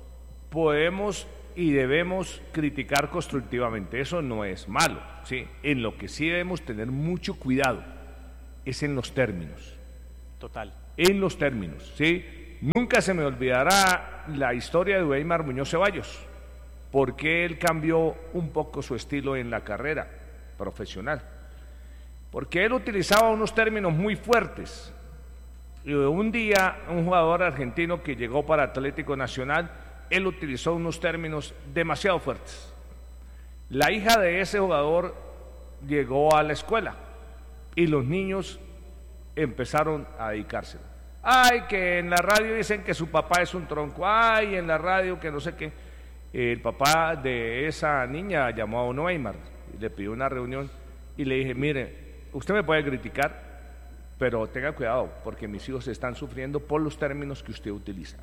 A: podemos y debemos criticar constructivamente, eso no es malo, ¿sí? En lo que sí debemos tener mucho cuidado es en los términos.
H: Total.
A: En los términos, ¿sí? Nunca se me olvidará la historia de Weimar Muñoz Ceballos, porque él cambió un poco su estilo en la carrera profesional, porque él utilizaba unos términos muy fuertes. Y un día, un jugador argentino que llegó para Atlético Nacional, él utilizó unos términos demasiado fuertes. La hija de ese jugador llegó a la escuela y los niños empezaron a dedicárselo. Ay, que en la radio dicen que su papá es un tronco, ay, en la radio que no sé qué. El papá de esa niña llamó a Ono Weimar, le pidió una reunión y le dije, mire, usted me puede criticar, pero tenga cuidado, porque mis hijos están sufriendo por los términos que usted utiliza.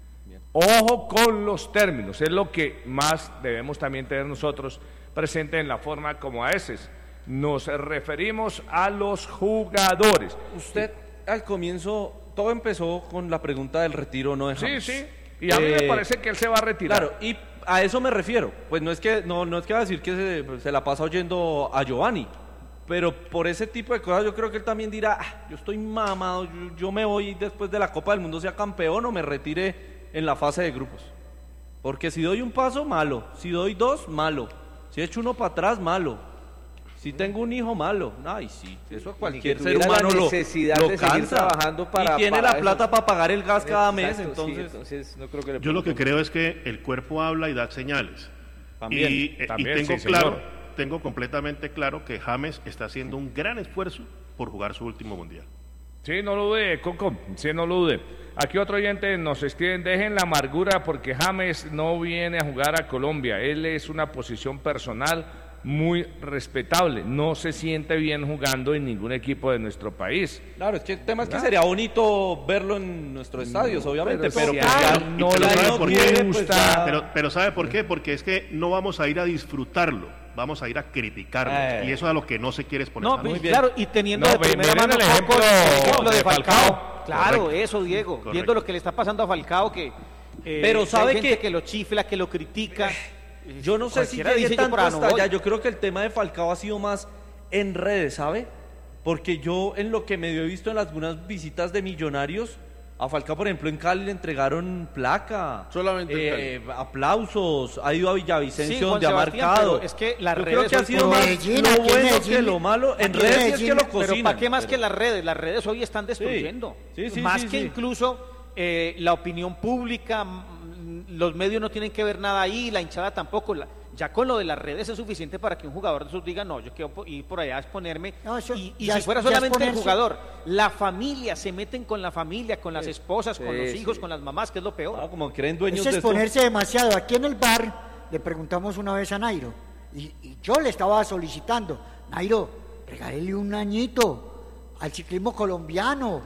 A: Ojo con los términos, es lo que más debemos también tener nosotros presente en la forma como a veces nos referimos a los jugadores.
C: Usted al comienzo, todo empezó con la pregunta del retiro, ¿no? De James.
A: Sí, sí, y a mí
C: eh,
A: me parece que él se va a retirar.
C: Claro, y a eso me refiero, pues no es que no, no es que va a decir que se, se la pasa oyendo a Giovanni, pero por ese tipo de cosas yo creo que él también dirá, ah, yo estoy mamado, yo, yo me voy después de la Copa del Mundo sea campeón o me retire en la fase de grupos, porque si doy un paso, malo, si doy dos, malo, si echo uno para atrás, malo. Si tengo un hijo, malo. Ay, sí, eso a cualquier ser humano lo,
E: necesidad
C: lo
E: de
C: cansa.
E: seguir trabajando para,
C: y tiene
E: para
C: la plata
E: eso.
C: para pagar el gas cada
E: Exacto,
C: mes,
E: sí,
C: entonces...
E: entonces no creo que le
I: Yo lo que
E: preocupe.
I: creo es que el cuerpo habla y da señales.
C: También,
I: y, eh,
A: también,
I: y tengo
A: sí,
I: claro,
A: señor.
I: tengo completamente claro que James está haciendo un gran esfuerzo por jugar su último mundial.
A: Sí, no lo dude, Coco, sí, no lo dude. Aquí otro oyente nos escriben, dejen la amargura porque James no viene a jugar a Colombia, él es una posición personal muy respetable, no se siente bien jugando en ningún equipo de nuestro país.
C: Claro, es que el tema es que sería bonito verlo en nuestros estadios,
A: No,
C: obviamente,
A: pero
C: pero,
A: si
C: pues
A: a
C: ya
A: él no
C: ya
A: le
C: no
I: por qué,
C: quiere,
A: gusta.
C: pues ya-
I: Pero, pero ¿sabe por qué? Porque es que no vamos a ir a disfrutarlo, vamos a ir a criticarlo.
C: Eh.
I: Y eso es a lo que no se quiere exponer.
H: No,
I: a
H: pues,
I: nosotros.
H: claro, y teniendo
A: No,
H: de
A: ve-
H: primera
A: miren
H: mano
A: el ejemplo
H: Coco, el ejemplo de
A: de
H: Falcao.
A: Falcao.
H: Claro,
I: Correcto.
H: eso, Diego.
I: Correcto.
H: Viendo lo que le está pasando a Falcao, que eh,
C: Pero
H: que
C: ¿sabe
H: hay gente
C: qué?
H: que lo chifla, que lo critica.
C: Yo no sé si
H: Cualquiera
C: llegué
H: dice, yo
C: tanto
H: por ahí no
C: hasta
H: voy.
C: allá. Yo creo que el tema de Falcao ha sido más en redes, ¿sabe? Porque yo en lo que medio he visto en algunas visitas de Millonarios, a Falcao, por ejemplo, en Cali le entregaron placa.
D: Solamente en
C: eh, aplausos. Ha ido a Villavicencio
H: Sí, Juan
C: donde ha
H: Sebastián,
C: marcado.
H: pero es que las
C: yo
H: redes
C: creo que ha
H: hoy
C: sido
H: por
C: más
H: hoy-
J: Medellín,
C: lo
J: aquí en
C: bueno
J: Medellín,
C: que lo malo. En
J: aquí en
C: redes sí es que
J: Medellín,
C: lo
H: Pero
C: cocinan.
H: ¿para qué más que
C: pero-
H: las redes? Las redes hoy están destruyendo.
C: Sí, sí,
H: más
C: sí,
H: que
C: sí.
H: incluso eh, la opinión pública, mm, los medios no tienen que ver nada ahí, la hinchada tampoco. La- ya con lo de las redes es suficiente para que un jugador de esos diga, no, yo quiero po- ir por allá a exponerme.
J: No, eso
H: y y
J: ya
H: si
J: es-
H: fuera
J: ya es
H: solamente el
J: ponerse-
H: jugador, la familia, se meten con la familia, con las esposas, con
E: sí,
H: los hijos,
E: sí.
H: con las mamás, que es lo peor.
C: Ah, como creen dueños
J: Eso
C: de
J: es
C: esto.
J: ponerse demasiado. Aquí en el bar le preguntamos una vez a Nairo, y, y yo le estaba solicitando, Nairo, regálele un añito al ciclismo colombiano.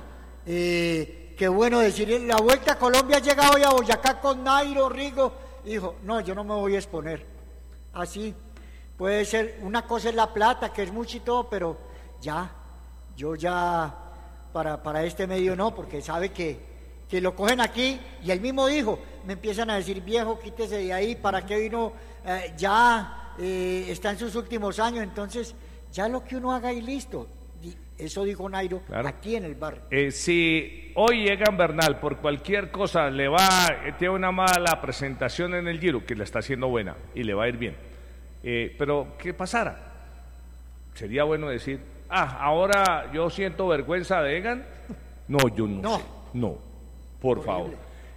J: Eh, qué bueno decir, la Vuelta a Colombia ha llegado hoy a Boyacá con Nairo, Rigo. Y dijo, no, yo no me voy a exponer. Así, puede ser, una cosa es la plata, que es mucho y todo, pero ya, yo ya, para, para este medio no, porque sabe que, que lo cogen aquí, y él mismo dijo, me empiezan a decir, viejo, quítese de ahí, ¿para qué vino? Eh, ya eh, está en sus últimos años, entonces, ya lo que uno haga y listo. Y eso dijo Nairo,
A: Claro.
J: aquí en el bar.
A: Eh, si hoy Egan Bernal por cualquier cosa le va, eh, tiene una mala presentación en el Giro, que la está haciendo buena y le va a ir bien, eh, pero ¿qué pasara? Sería bueno decir, ah, ahora yo siento vergüenza de Egan. No, yo no,
J: No.
A: sé. No, por favor.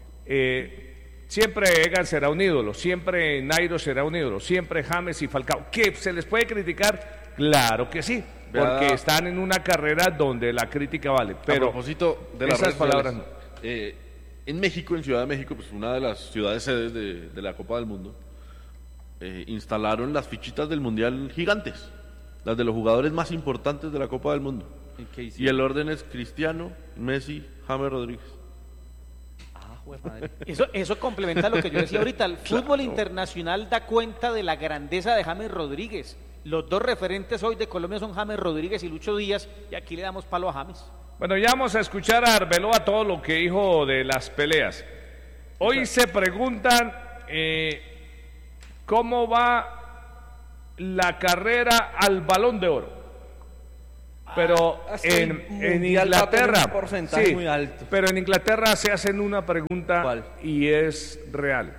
A: Eh, siempre Egan será un ídolo, siempre Nairo será un ídolo, siempre James y Falcao. ¿Qué se les puede criticar? Claro que sí, porque
D: Vea-
A: están en una carrera donde la crítica vale.
D: a
A: Pero
D: propósito de las
A: esas
D: redes
A: palabras
D: sociales, eh, en México, en Ciudad de México, pues una de las ciudades sedes de, de la Copa del Mundo, eh, instalaron las fichitas del Mundial gigantes, las de los jugadores más importantes de la Copa del Mundo.
C: ¿Qué
D: Y
C: hicieron?
D: el orden es Cristiano, Messi, James Rodríguez.
C: Ah, jue madre.
H: Eso, eso complementa lo que yo decía ahorita. El fútbol internacional da cuenta de la grandeza de James Rodríguez. Los dos referentes hoy de Colombia son James Rodríguez y Lucho Díaz, y aquí le damos palo a James.
A: Bueno, ya vamos a escuchar a Arbeloa todo lo que dijo de las peleas. Hoy se preguntan eh, cómo va la carrera al Balón de Oro. Pero
C: Ah, es que
A: en,
C: el
A: en
C: Mundial va a tener
A: Inglaterra,
C: un porcentaje
A: sí,
C: muy alto.
A: pero en Inglaterra se hacen una pregunta
C: ¿Cuál?
A: y es real.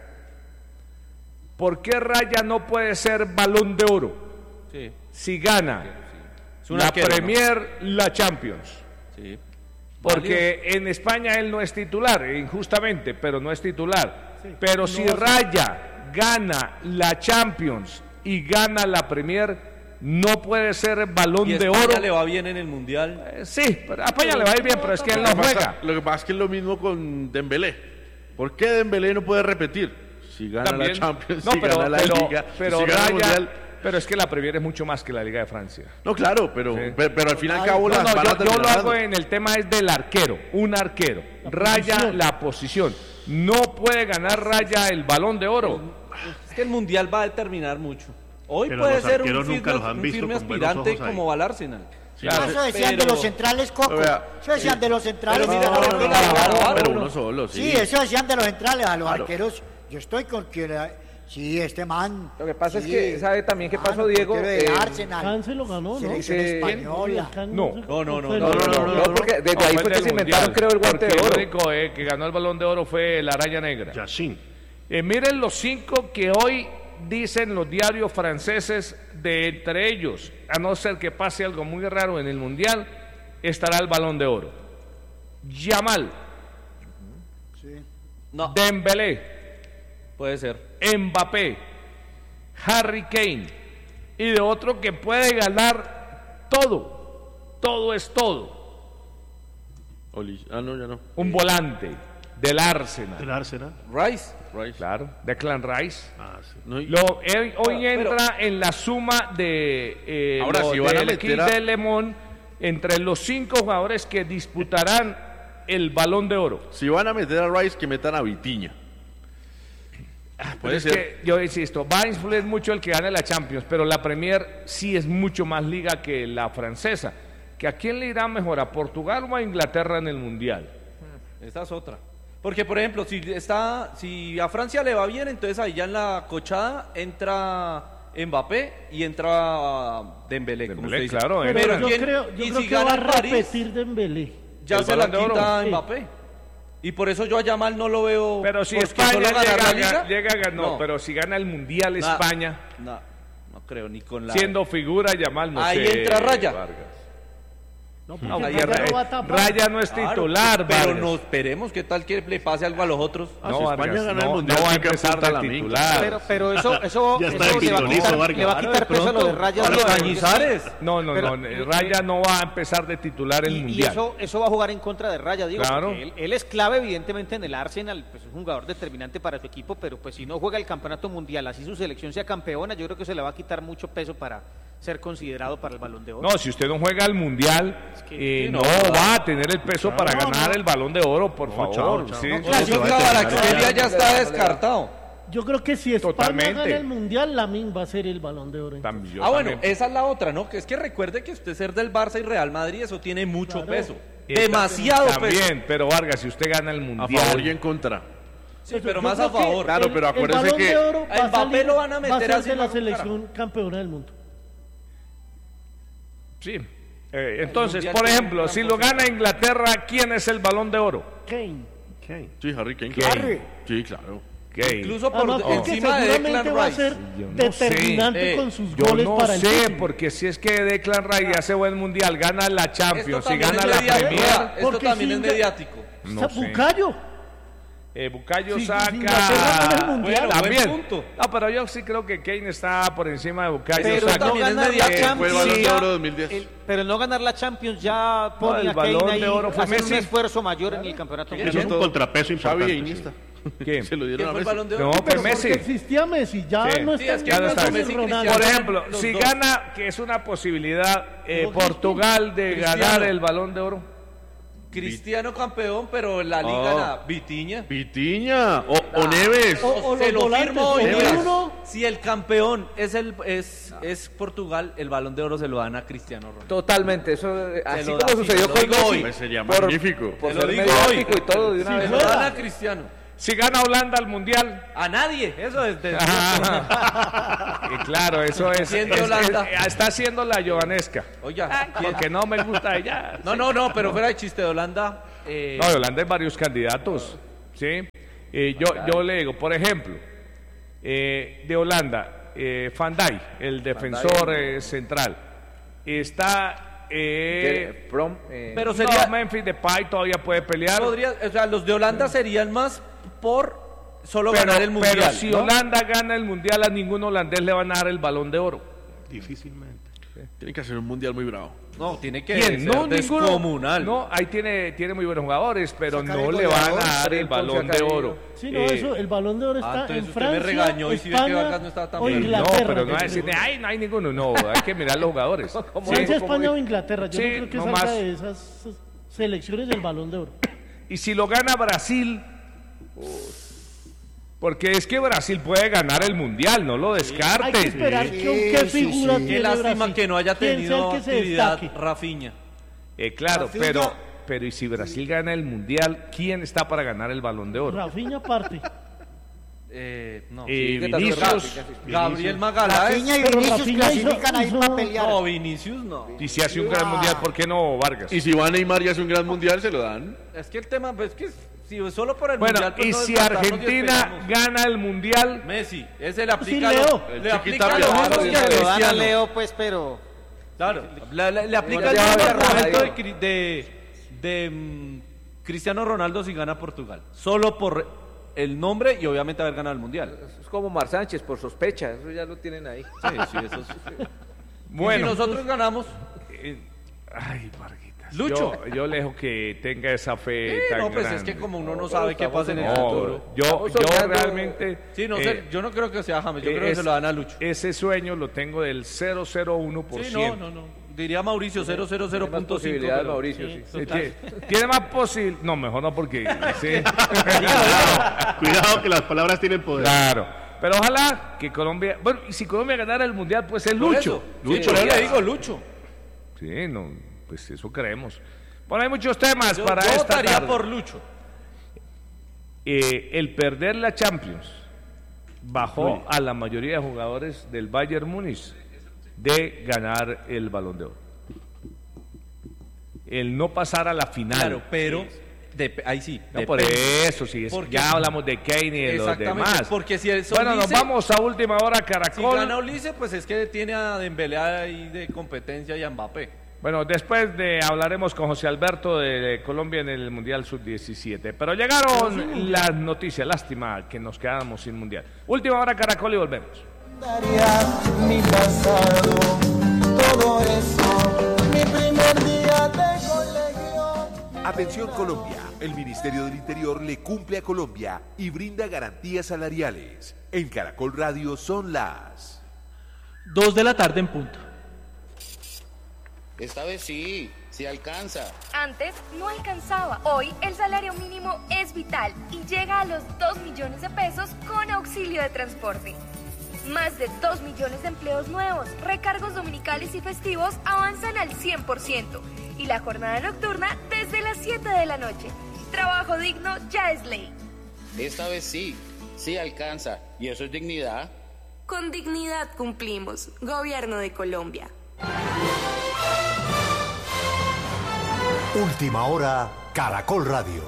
A: ¿Por qué Raya no puede ser Balón de Oro
C: Sí,
A: si gana
C: es un
A: la
C: arquero, ¿no?
A: Premier, la Champions?
C: Sí.
A: Porque en España él no es titular, injustamente, pero no es titular. Pero si Raya gana la Champions y gana la Premier, no puede ser Balón
C: Y
A: de
C: España
A: Oro.
C: le va bien en el Mundial.
A: Eh, sí, pero a España le va a ir bien, pero es que él no
D: Lo que pasa-
A: juega.
D: Lo que pasa es que es lo mismo con Dembélé. ¿Por qué Dembélé no puede repetir? Si gana
A: También.
D: la Champions,
A: No,
D: si
A: pero,
D: gana la
A: pero,
D: Liga,
A: pero
D: si gana el
A: Raya,
D: Mundial.
A: pero es que la Premier es mucho más que la Liga de Francia.
D: No, claro, pero,
A: Sí.
D: pero, pero al fin y al
J: Ay,
D: cabo
A: No,
D: las
A: no,
D: van a
A: yo, yo
D: terminar
A: lo hago
D: dando.
A: en el tema es del arquero, un arquero.
B: La
A: Raya
B: posición.
A: la posición. No puede ganar Raya el Balón de Oro.
C: Es que el Mundial va a determinar mucho. Hoy
I: Pero
C: puede
I: los
C: ser un
I: arqueros nunca
C: firme,
I: los han
C: un
I: visto
C: firme
I: con buenos
C: aspirante
I: ojos ahí.
C: como va al Arsenal.
A: Claro.
J: Eso decían
C: Pero-
J: de los centrales, Coco.
D: Vea,
J: Eso decían de los centrales.
C: Pero mira,
J: a los
C: no, no, no,
J: arqueros.
C: no, no,
D: Pero
C: uno.
D: uno solo, sí.
J: Sí, eso decían de los centrales, a los
D: Claro.
J: arqueros. Yo estoy con que la- sí, este man.
E: Lo que pasa
J: sí,
E: es que, ¿sabe también qué
J: mano,
E: pasó, Diego?
J: portero de
E: Eh,
J: Arsenal.
B: Kahn se lo ganó, ¿no?
J: Selección
E: Dice-
J: española.
B: Kahn
A: No.
B: se-
C: No, no, no,
B: fue
C: no,
B: el-
D: no, no, no,
E: No, porque desde
A: No,
E: ahí
A: fue
E: fue que
A: del
E: se inventaron,
A: Mundial,
E: creo, el guante de
A: porque
E: oro.
A: el único eh, que ganó el Balón de Oro fue la Araña Negra.
I: Yashin.
A: Eh, miren los cinco que hoy dicen los diarios franceses, de entre ellos, a no ser que pase algo muy raro en el Mundial, estará el Balón de Oro. Yamal,
C: No,
A: Dembélé,
C: puede ser.
A: Mbappé, Harry Kane, y de otro que puede ganar todo, todo es todo,
D: Oli- Ah, no, ya no.
A: un volante del Arsenal,
I: El Arsenal.
C: Rice.
D: Rice.
A: claro, Declan Rice.
I: Ah, sí.
D: No, y-
A: Lo, él hoy
C: Pero-
A: entra en la suma de eh,
D: Ahora,
A: lo
D: si van a
A: del
D: meter
A: equipo
D: a-
A: de Le Mans entre los cinco jugadores que disputarán el Balón de Oro.
D: Si van a meter a Rice, que metan a Vitiña.
A: Pero
D: Puede
A: es
D: ser.
A: que yo insisto, va a influir mucho el que gane la Champions, pero la Premier sí es mucho más liga que la francesa. ¿Que a quién le irá mejor, a Portugal o a Inglaterra en el Mundial?
C: Esa es otra. Porque, por ejemplo, si está, si a Francia le va bien, entonces ahí ya en la cochada entra Mbappé y entra Dembélé, como
A: Dembélé,
C: usted dice.
A: claro,
B: Pero,
A: entra.
B: yo
C: ¿quién?
B: creo, yo
C: Y
B: creo
C: si
B: que va a
C: gana el París,
B: repetir Dembélé.
C: ya
A: el
C: se la
A: Balón de Oro.
C: quita
B: Sí.
C: Mbappé. Y por eso yo a Yamal no lo veo.
A: Pero si
C: porque
A: España
C: solo ganar
A: llega,
C: la
A: a
C: Liga,
A: ga- llega a ganar, no,
C: no.
A: pero si gana el Mundial
C: Nah,
A: España,
C: No, no creo, ni con la.
A: siendo figura Yamal, no
C: Ahí
A: sé,
C: entra Raya.
A: Vargas.
B: No,
A: No,
B: porque
A: Raya,
B: Raya no va a tapar.
A: Raya no es
C: Claro,
A: titular,
C: pero
A: Vargas.
C: no esperemos qué tal que le pase algo a los otros.
D: Ah,
A: No,
D: si España
A: Vargas,
D: gana el
A: no,
D: Mundial,
A: no va a
D: sí que
A: empezar
D: apunta
A: de
D: la minga.
A: titular.
H: Pero, pero eso, eso,
I: Ya está
H: eso
I: de
H: le va a
I: pitonizo,
H: quitar,
I: Vargas.
H: le va a quitar peso a lo de Raya.
C: A los
H: Diego.
C: Cañizares.
A: No, no,
H: Pero-
A: no, eh, Raya no va a empezar de titular el
H: Y, y
A: Mundial.
H: eso, eso va a jugar en contra de Raya, digo,
A: Claro.
H: porque él, él es clave evidentemente en el Arsenal, pues es un jugador determinante para su equipo, pero pues si no juega el campeonato mundial, así su selección sea campeona, yo creo que se le va a quitar mucho peso para ser considerado para el Balón de Oro.
A: No, si usted no juega al Mundial,
H: que-
A: eh,
C: sí,
A: no,
C: no,
A: va a tener el peso para
B: no,
A: ganar
B: no.
A: el Balón de Oro, por favor.
I: chao, chao.
A: Sí,
I: No,
A: sí,
C: Yo
A: sí,
C: creo
A: va
C: que
A: a terminar
C: Kvaratskhelia
A: ya.
C: ya está descartado.
B: Yo creo que si España
A: Totalmente.
B: gana el Mundial, Lamine va a ser el Balón de Oro.
A: También, yo
C: Ah, bueno,
A: también.
C: esa es la otra, ¿no? Que es que recuerde que usted ser del Barça y Real Madrid, eso tiene mucho
B: Claro.
C: peso.
A: Esta-
C: Demasiado peso.
A: También, pero Vargas, si usted gana el
D: A
A: Mundial.
D: favor y en contra.
C: Sí, pero
B: Yo
C: más
B: creo
C: a
B: que
C: favor.
D: Claro,
B: el-
D: pero
B: el
D: acuérdese
B: Balón
D: que
B: de Oro
C: a
B: va a
C: Mbappé
B: salir-
C: lo van a
B: va
C: meter
B: ser
C: así
B: de
C: en
B: la
C: la cara.
B: selección campeona del mundo.
A: Sí. Eh, entonces,
C: Mundial
A: por
C: tiene
A: ejemplo,
C: un
A: si
C: gran
A: lo gana Inglaterra, ¿quién es el Balón de Oro?
B: Kane.
D: Sí, Harry Kane.
A: Kane.
D: claro. Sí, claro.
A: Kane.
C: Incluso por
B: Además, porque
C: encima de
B: seguramente
C: Declan
B: va a
C: Rice.
B: ser
A: Yo no
B: determinante
C: sé.
B: con sus
A: Yo
B: goles
A: no
B: para el
A: sé,
B: título.
A: porque si es que Declan Rice hace buen Mundial, gana la Champions y
C: Esto también
A: gana
C: es
A: la
C: mediático.
A: Premier,
C: Esto
B: Porque
C: también
B: si
C: es
B: Inga-
C: mediático.
A: no
B: Está
A: sé.
B: Bucayo.
A: Eh, Bucayo
B: Sí, sí,
A: saca.
B: Inglaterra gana el Mundial.
C: Bueno,
A: También.
C: buen punto.
A: No, pero yo sí creo que Kane está por encima de Bucayo.
H: Pero
A: Saka.
C: también es
H: ganar la
C: mediático.
D: Fue el
H: Champions,
D: Balón de
H: ya-
D: Oro dos mil diez.
H: el- pero no ganar la Champions ya pone
A: el
H: a Kane
A: Balón
H: ahí
A: de Oro fue
H: a hacer
A: Messi.
H: un esfuerzo mayor en el campeonato
I: Eso
H: mundial.
I: es un contrapeso
D: Xavi
I: importante.
D: e
I: sí.
D: Iniesta.
A: ¿Quién?
D: Se lo dieron
C: ¿Quién
D: a
C: fue el
D: Messi.
C: Balón de Oro?
A: No,
B: Pero
A: pues Messi.
B: porque existía Messi, ya
A: Sí.
B: no
C: Sí,
B: está
C: es que
B: ya
A: no
B: no
A: está
B: está
C: Messi y
B: Ronaldo.
A: Por
C: Cristiano.
A: ejemplo,
C: Los
A: si
C: dos.
A: gana, que es una posibilidad, eh,
B: ¿No
A: Portugal de
C: Cristiano.
A: ganar el Balón de Oro.
C: Cristiano campeón, pero la liga
D: Oh.
C: la Vitiña.
D: Vitiña o, o Neves.
B: O, o
C: Se
B: los
C: lo
B: volantes,
C: firmo
B: o
C: hoy.
D: Neves.
B: uno,
C: Si el campeón es el es, es Portugal, el Balón de Oro se lo dan a Cristiano Ronaldo.
E: Totalmente, eso eh, así
C: lo
E: como
C: da,
E: sucedió
C: sí, lo
E: con
C: digo
E: Messi.
C: hoy.
D: Pues sería
E: por-
D: magnífico.
E: Por
C: Te lo
E: ser
C: digo
E: mediático
C: hoy.
E: y todo de una
B: Sí,
E: vez.
C: Se lo dan a Cristiano.
A: Si gana Holanda al Mundial.
C: A nadie, eso es de...
A: Y claro, eso es,
C: ¿Quién de
A: es-
C: Holanda?
A: es- está haciendo la Jovanesca.
C: Oiga, ¿quién?
A: Porque no me gusta ella.
C: No, no, no, pero fuera de chiste de Holanda. eh,
A: No, de Holanda hay varios candidatos. ¿Sí? Eh, yo, yo le digo, por ejemplo, eh, de Holanda, eh, Van Dijk, el defensor eh, central, está. Eh,
E: Que- From, eh,
C: pero
A: no,
C: sería...
A: Memphis Depay todavía puede pelear.
C: podría, o sea, los de Holanda serían más por solo
A: pero,
C: ganar el Mundial.
A: pero si
C: ¿no?
A: Holanda gana el Mundial, a ningún holandés le van a dar el Balón de Oro.
I: Difícilmente.
D: Tiene que hacer un mundial muy bravo.
C: No, tiene que
A: ¿Quién?
C: ser
A: No, ninguno.
C: descomunal.
A: No, ahí tiene, tiene muy buenos jugadores, pero
J: Sacar
A: no
J: el
A: le van a
J: goleador,
A: dar el
E: Ponce a
A: Balón de
E: Carrillo.
A: Oro.
B: sí, no,
A: Eh,
B: eso, el Balón de Oro
C: Ah,
B: está
C: entonces
B: en
C: usted me
B: Francia,
C: regañó y si ve que
B: España
C: Vargas no estaba tan
B: o
C: bien.
A: No,
B: Inglaterra.
A: pero no
B: yo
A: va a decir,
B: creo.
A: ay, no hay ninguno, no, hay que mirar los jugadores.
E: ¿Cómo
A: Sí.
B: Francia,
E: dijo? ¿Cómo
B: España o
E: dijo?
B: Inglaterra, yo
A: Sí,
B: no creo que
A: no
B: salga
A: más.
B: de esas selecciones del Balón de Oro.
A: Y si lo gana Brasil, porque es que Brasil puede ganar el Mundial, no lo
B: Hay que
A: descartes.
B: esperar
J: Sí,
B: que, qué
J: sí,
B: figura
J: sí.
B: tiene
C: Qué lástima
B: Brasil.
C: que no haya
B: ¿Quién sea el
C: tenido
B: que se
C: actividad
B: destaque?
C: Rafinha.
A: Eh, claro,
J: Rafinha.
A: pero, pero y si Brasil gana el Mundial, ¿quién está para ganar el Balón de Oro?
B: Rafinha aparte.
C: Eh, no.
A: Eh,
E: ¿qué tal?
A: Vinicius,
C: Gabriel Magaláes.
J: Rafinha y
B: Pero
J: Vinicius
B: Rafinha hizo-
J: clasifican ahí
B: hizo-
J: para pelear.
C: No, Vinicius no.
A: y si hace un gran Mundial, ¿por qué no Vargas?
D: Y si va Neymar y hace un gran mundial, se lo dan.
C: Es que el tema, pues, es que si solo por el
A: Bueno,
C: mundial. pues,
A: y
C: no
A: si
C: descartarnos y
A: Argentina
C: esperamos.
A: gana el Mundial,
C: Messi, ese le aplica
B: Sí,
C: lo-
B: Leo.
D: El
C: le aplica
D: Chiquitapia.
C: lo
E: Claro,
C: mismo que a
E: se lo
H: dan a
C: Cristiano.
H: Leo, pues, pero...
C: Claro, le, le- le aplica
E: Igual
C: el
E: ya
C: mismo
E: va a haber
C: argumento de,
E: radio.
C: Cri- de, de, mm, Cristiano Ronaldo si gana Portugal. Solo por el nombre y obviamente haber ganado el mundial.
E: Es como Mar Sánchez, por sospecha, eso ya lo tienen ahí.
C: Sí, sí, eso sí.
A: bueno.
C: Y si nosotros ganamos,
A: eh, ay, Varguitas.
C: Lucho.
A: Yo, yo lejos que tenga esa fe
C: sí,
A: tan
C: no, pues es
A: grande.
C: que como uno no
E: No,
C: sabe
E: pero
C: qué
E: estamos
C: pasa en el
E: en
A: No,
C: futuro.
A: yo,
E: Estamos
A: yo
E: soñando.
A: realmente.
C: Sí, no
A: eh,
C: sé, yo no creo que sea James, yo creo que
A: es-
C: se lo dan a Lucho.
A: Ese sueño lo tengo del cero coma cero uno por
C: Sí,
A: ciento.
C: no, no, no. Diría Mauricio cero cero cero
E: Hay más
C: punto cinco.
E: posibilidades,
C: pero-
E: Mauricio, sí.
A: Eh, tie- Tiene más posible. No, mejor no, porque. Sí.
I: Cuidado que las palabras tienen poder.
A: Claro. Pero ojalá que Colombia. Bueno, y si Colombia ganara el mundial, pues es
C: Por
A: Lucho.
C: eso,
A: Lucho.
C: sí, por eso
A: ya.
C: le digo Lucho.
A: Sí, no, pues eso creemos. Bueno, hay muchos temas
C: Yo,
A: para
C: yo
A: esta
C: votaría
A: tarde.
C: por Lucho.
A: Eh, el perder la Champions bajó a la mayoría de jugadores del Bayern Múnich de ganar el Balón de Oro. El no pasar a la final.
C: Claro, pero de- ahí sí.
A: No, por
C: depende.
A: eso, sí, es-
C: Porque-
A: ya hablamos de Kane y de los
C: Exactamente,
A: demás.
C: porque si el
A: bueno, nos
C: Soldice-
A: vamos a última hora,
C: Si
A: Caracol.
C: gana Ulises, pues es que tiene a Dembélé ahí de competencia y a Mbappé.
A: Bueno, después de hablaremos con José Alberto de, de Colombia en el Mundial sub diecisiete. Pero llegaron las noticias, lástima que nos quedamos sin Mundial. Última hora, Caracol, y volvemos.
L: Mi pasado, todo eso, mi primer día de colegio.
M: Atención Colombia, el Ministerio del Interior le cumple a Colombia y brinda garantías salariales. En Caracol Radio son las
G: Dos de la tarde en punto.
N: Esta vez sí, sí alcanza.
O: Antes no alcanzaba. Hoy el salario mínimo es vital y llega a los dos millones de pesos con auxilio de transporte. Más de dos millones de empleos nuevos, recargos dominicales y festivos avanzan al cien por ciento y la jornada nocturna desde las siete de la noche. Trabajo digno ya es ley.
N: Esta vez sí, sí alcanza. ¿Y eso es dignidad?
O: Con dignidad cumplimos. Gobierno de Colombia.
P: Última hora, Caracol Radio.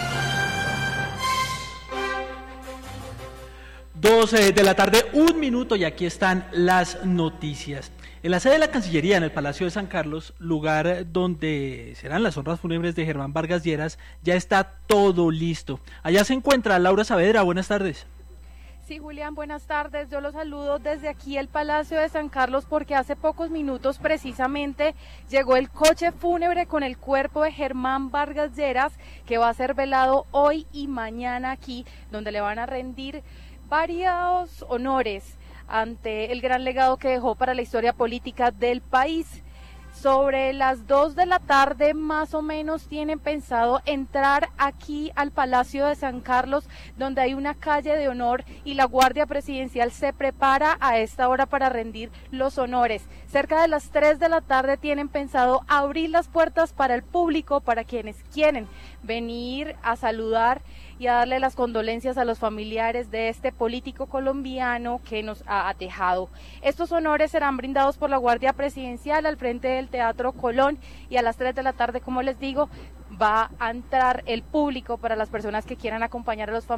G: doce de la tarde, un minuto, y aquí están las noticias. En la sede de la Cancillería, en el Palacio de San Carlos, lugar donde serán las honras fúnebres de Germán Vargas Lleras, ya está todo listo. Allá se encuentra Laura Saavedra, buenas tardes.
Q: Sí, Julián, buenas tardes. Yo los saludo desde aquí, el Palacio de San Carlos, porque hace pocos minutos precisamente llegó el coche fúnebre con el cuerpo de Germán Vargas Lleras, que va a ser velado hoy y mañana aquí, donde le van a rendir varios honores ante el gran legado que dejó para la historia política del país. Sobre las dos de la tarde más o menos tienen pensado entrar aquí al Palacio de San Carlos, donde hay una calle de honor y la Guardia Presidencial se prepara a esta hora para rendir los honores. Cerca de las tres de la tarde tienen pensado abrir las puertas para el público, para quienes quieren venir a saludar y a darle las condolencias a los familiares de este político colombiano que nos ha dejado. Estos honores serán brindados por la Guardia Presidencial al frente del Teatro Colón, y a las tres de la tarde, como les digo, va a entrar el público para las personas que quieran acompañar a los familiares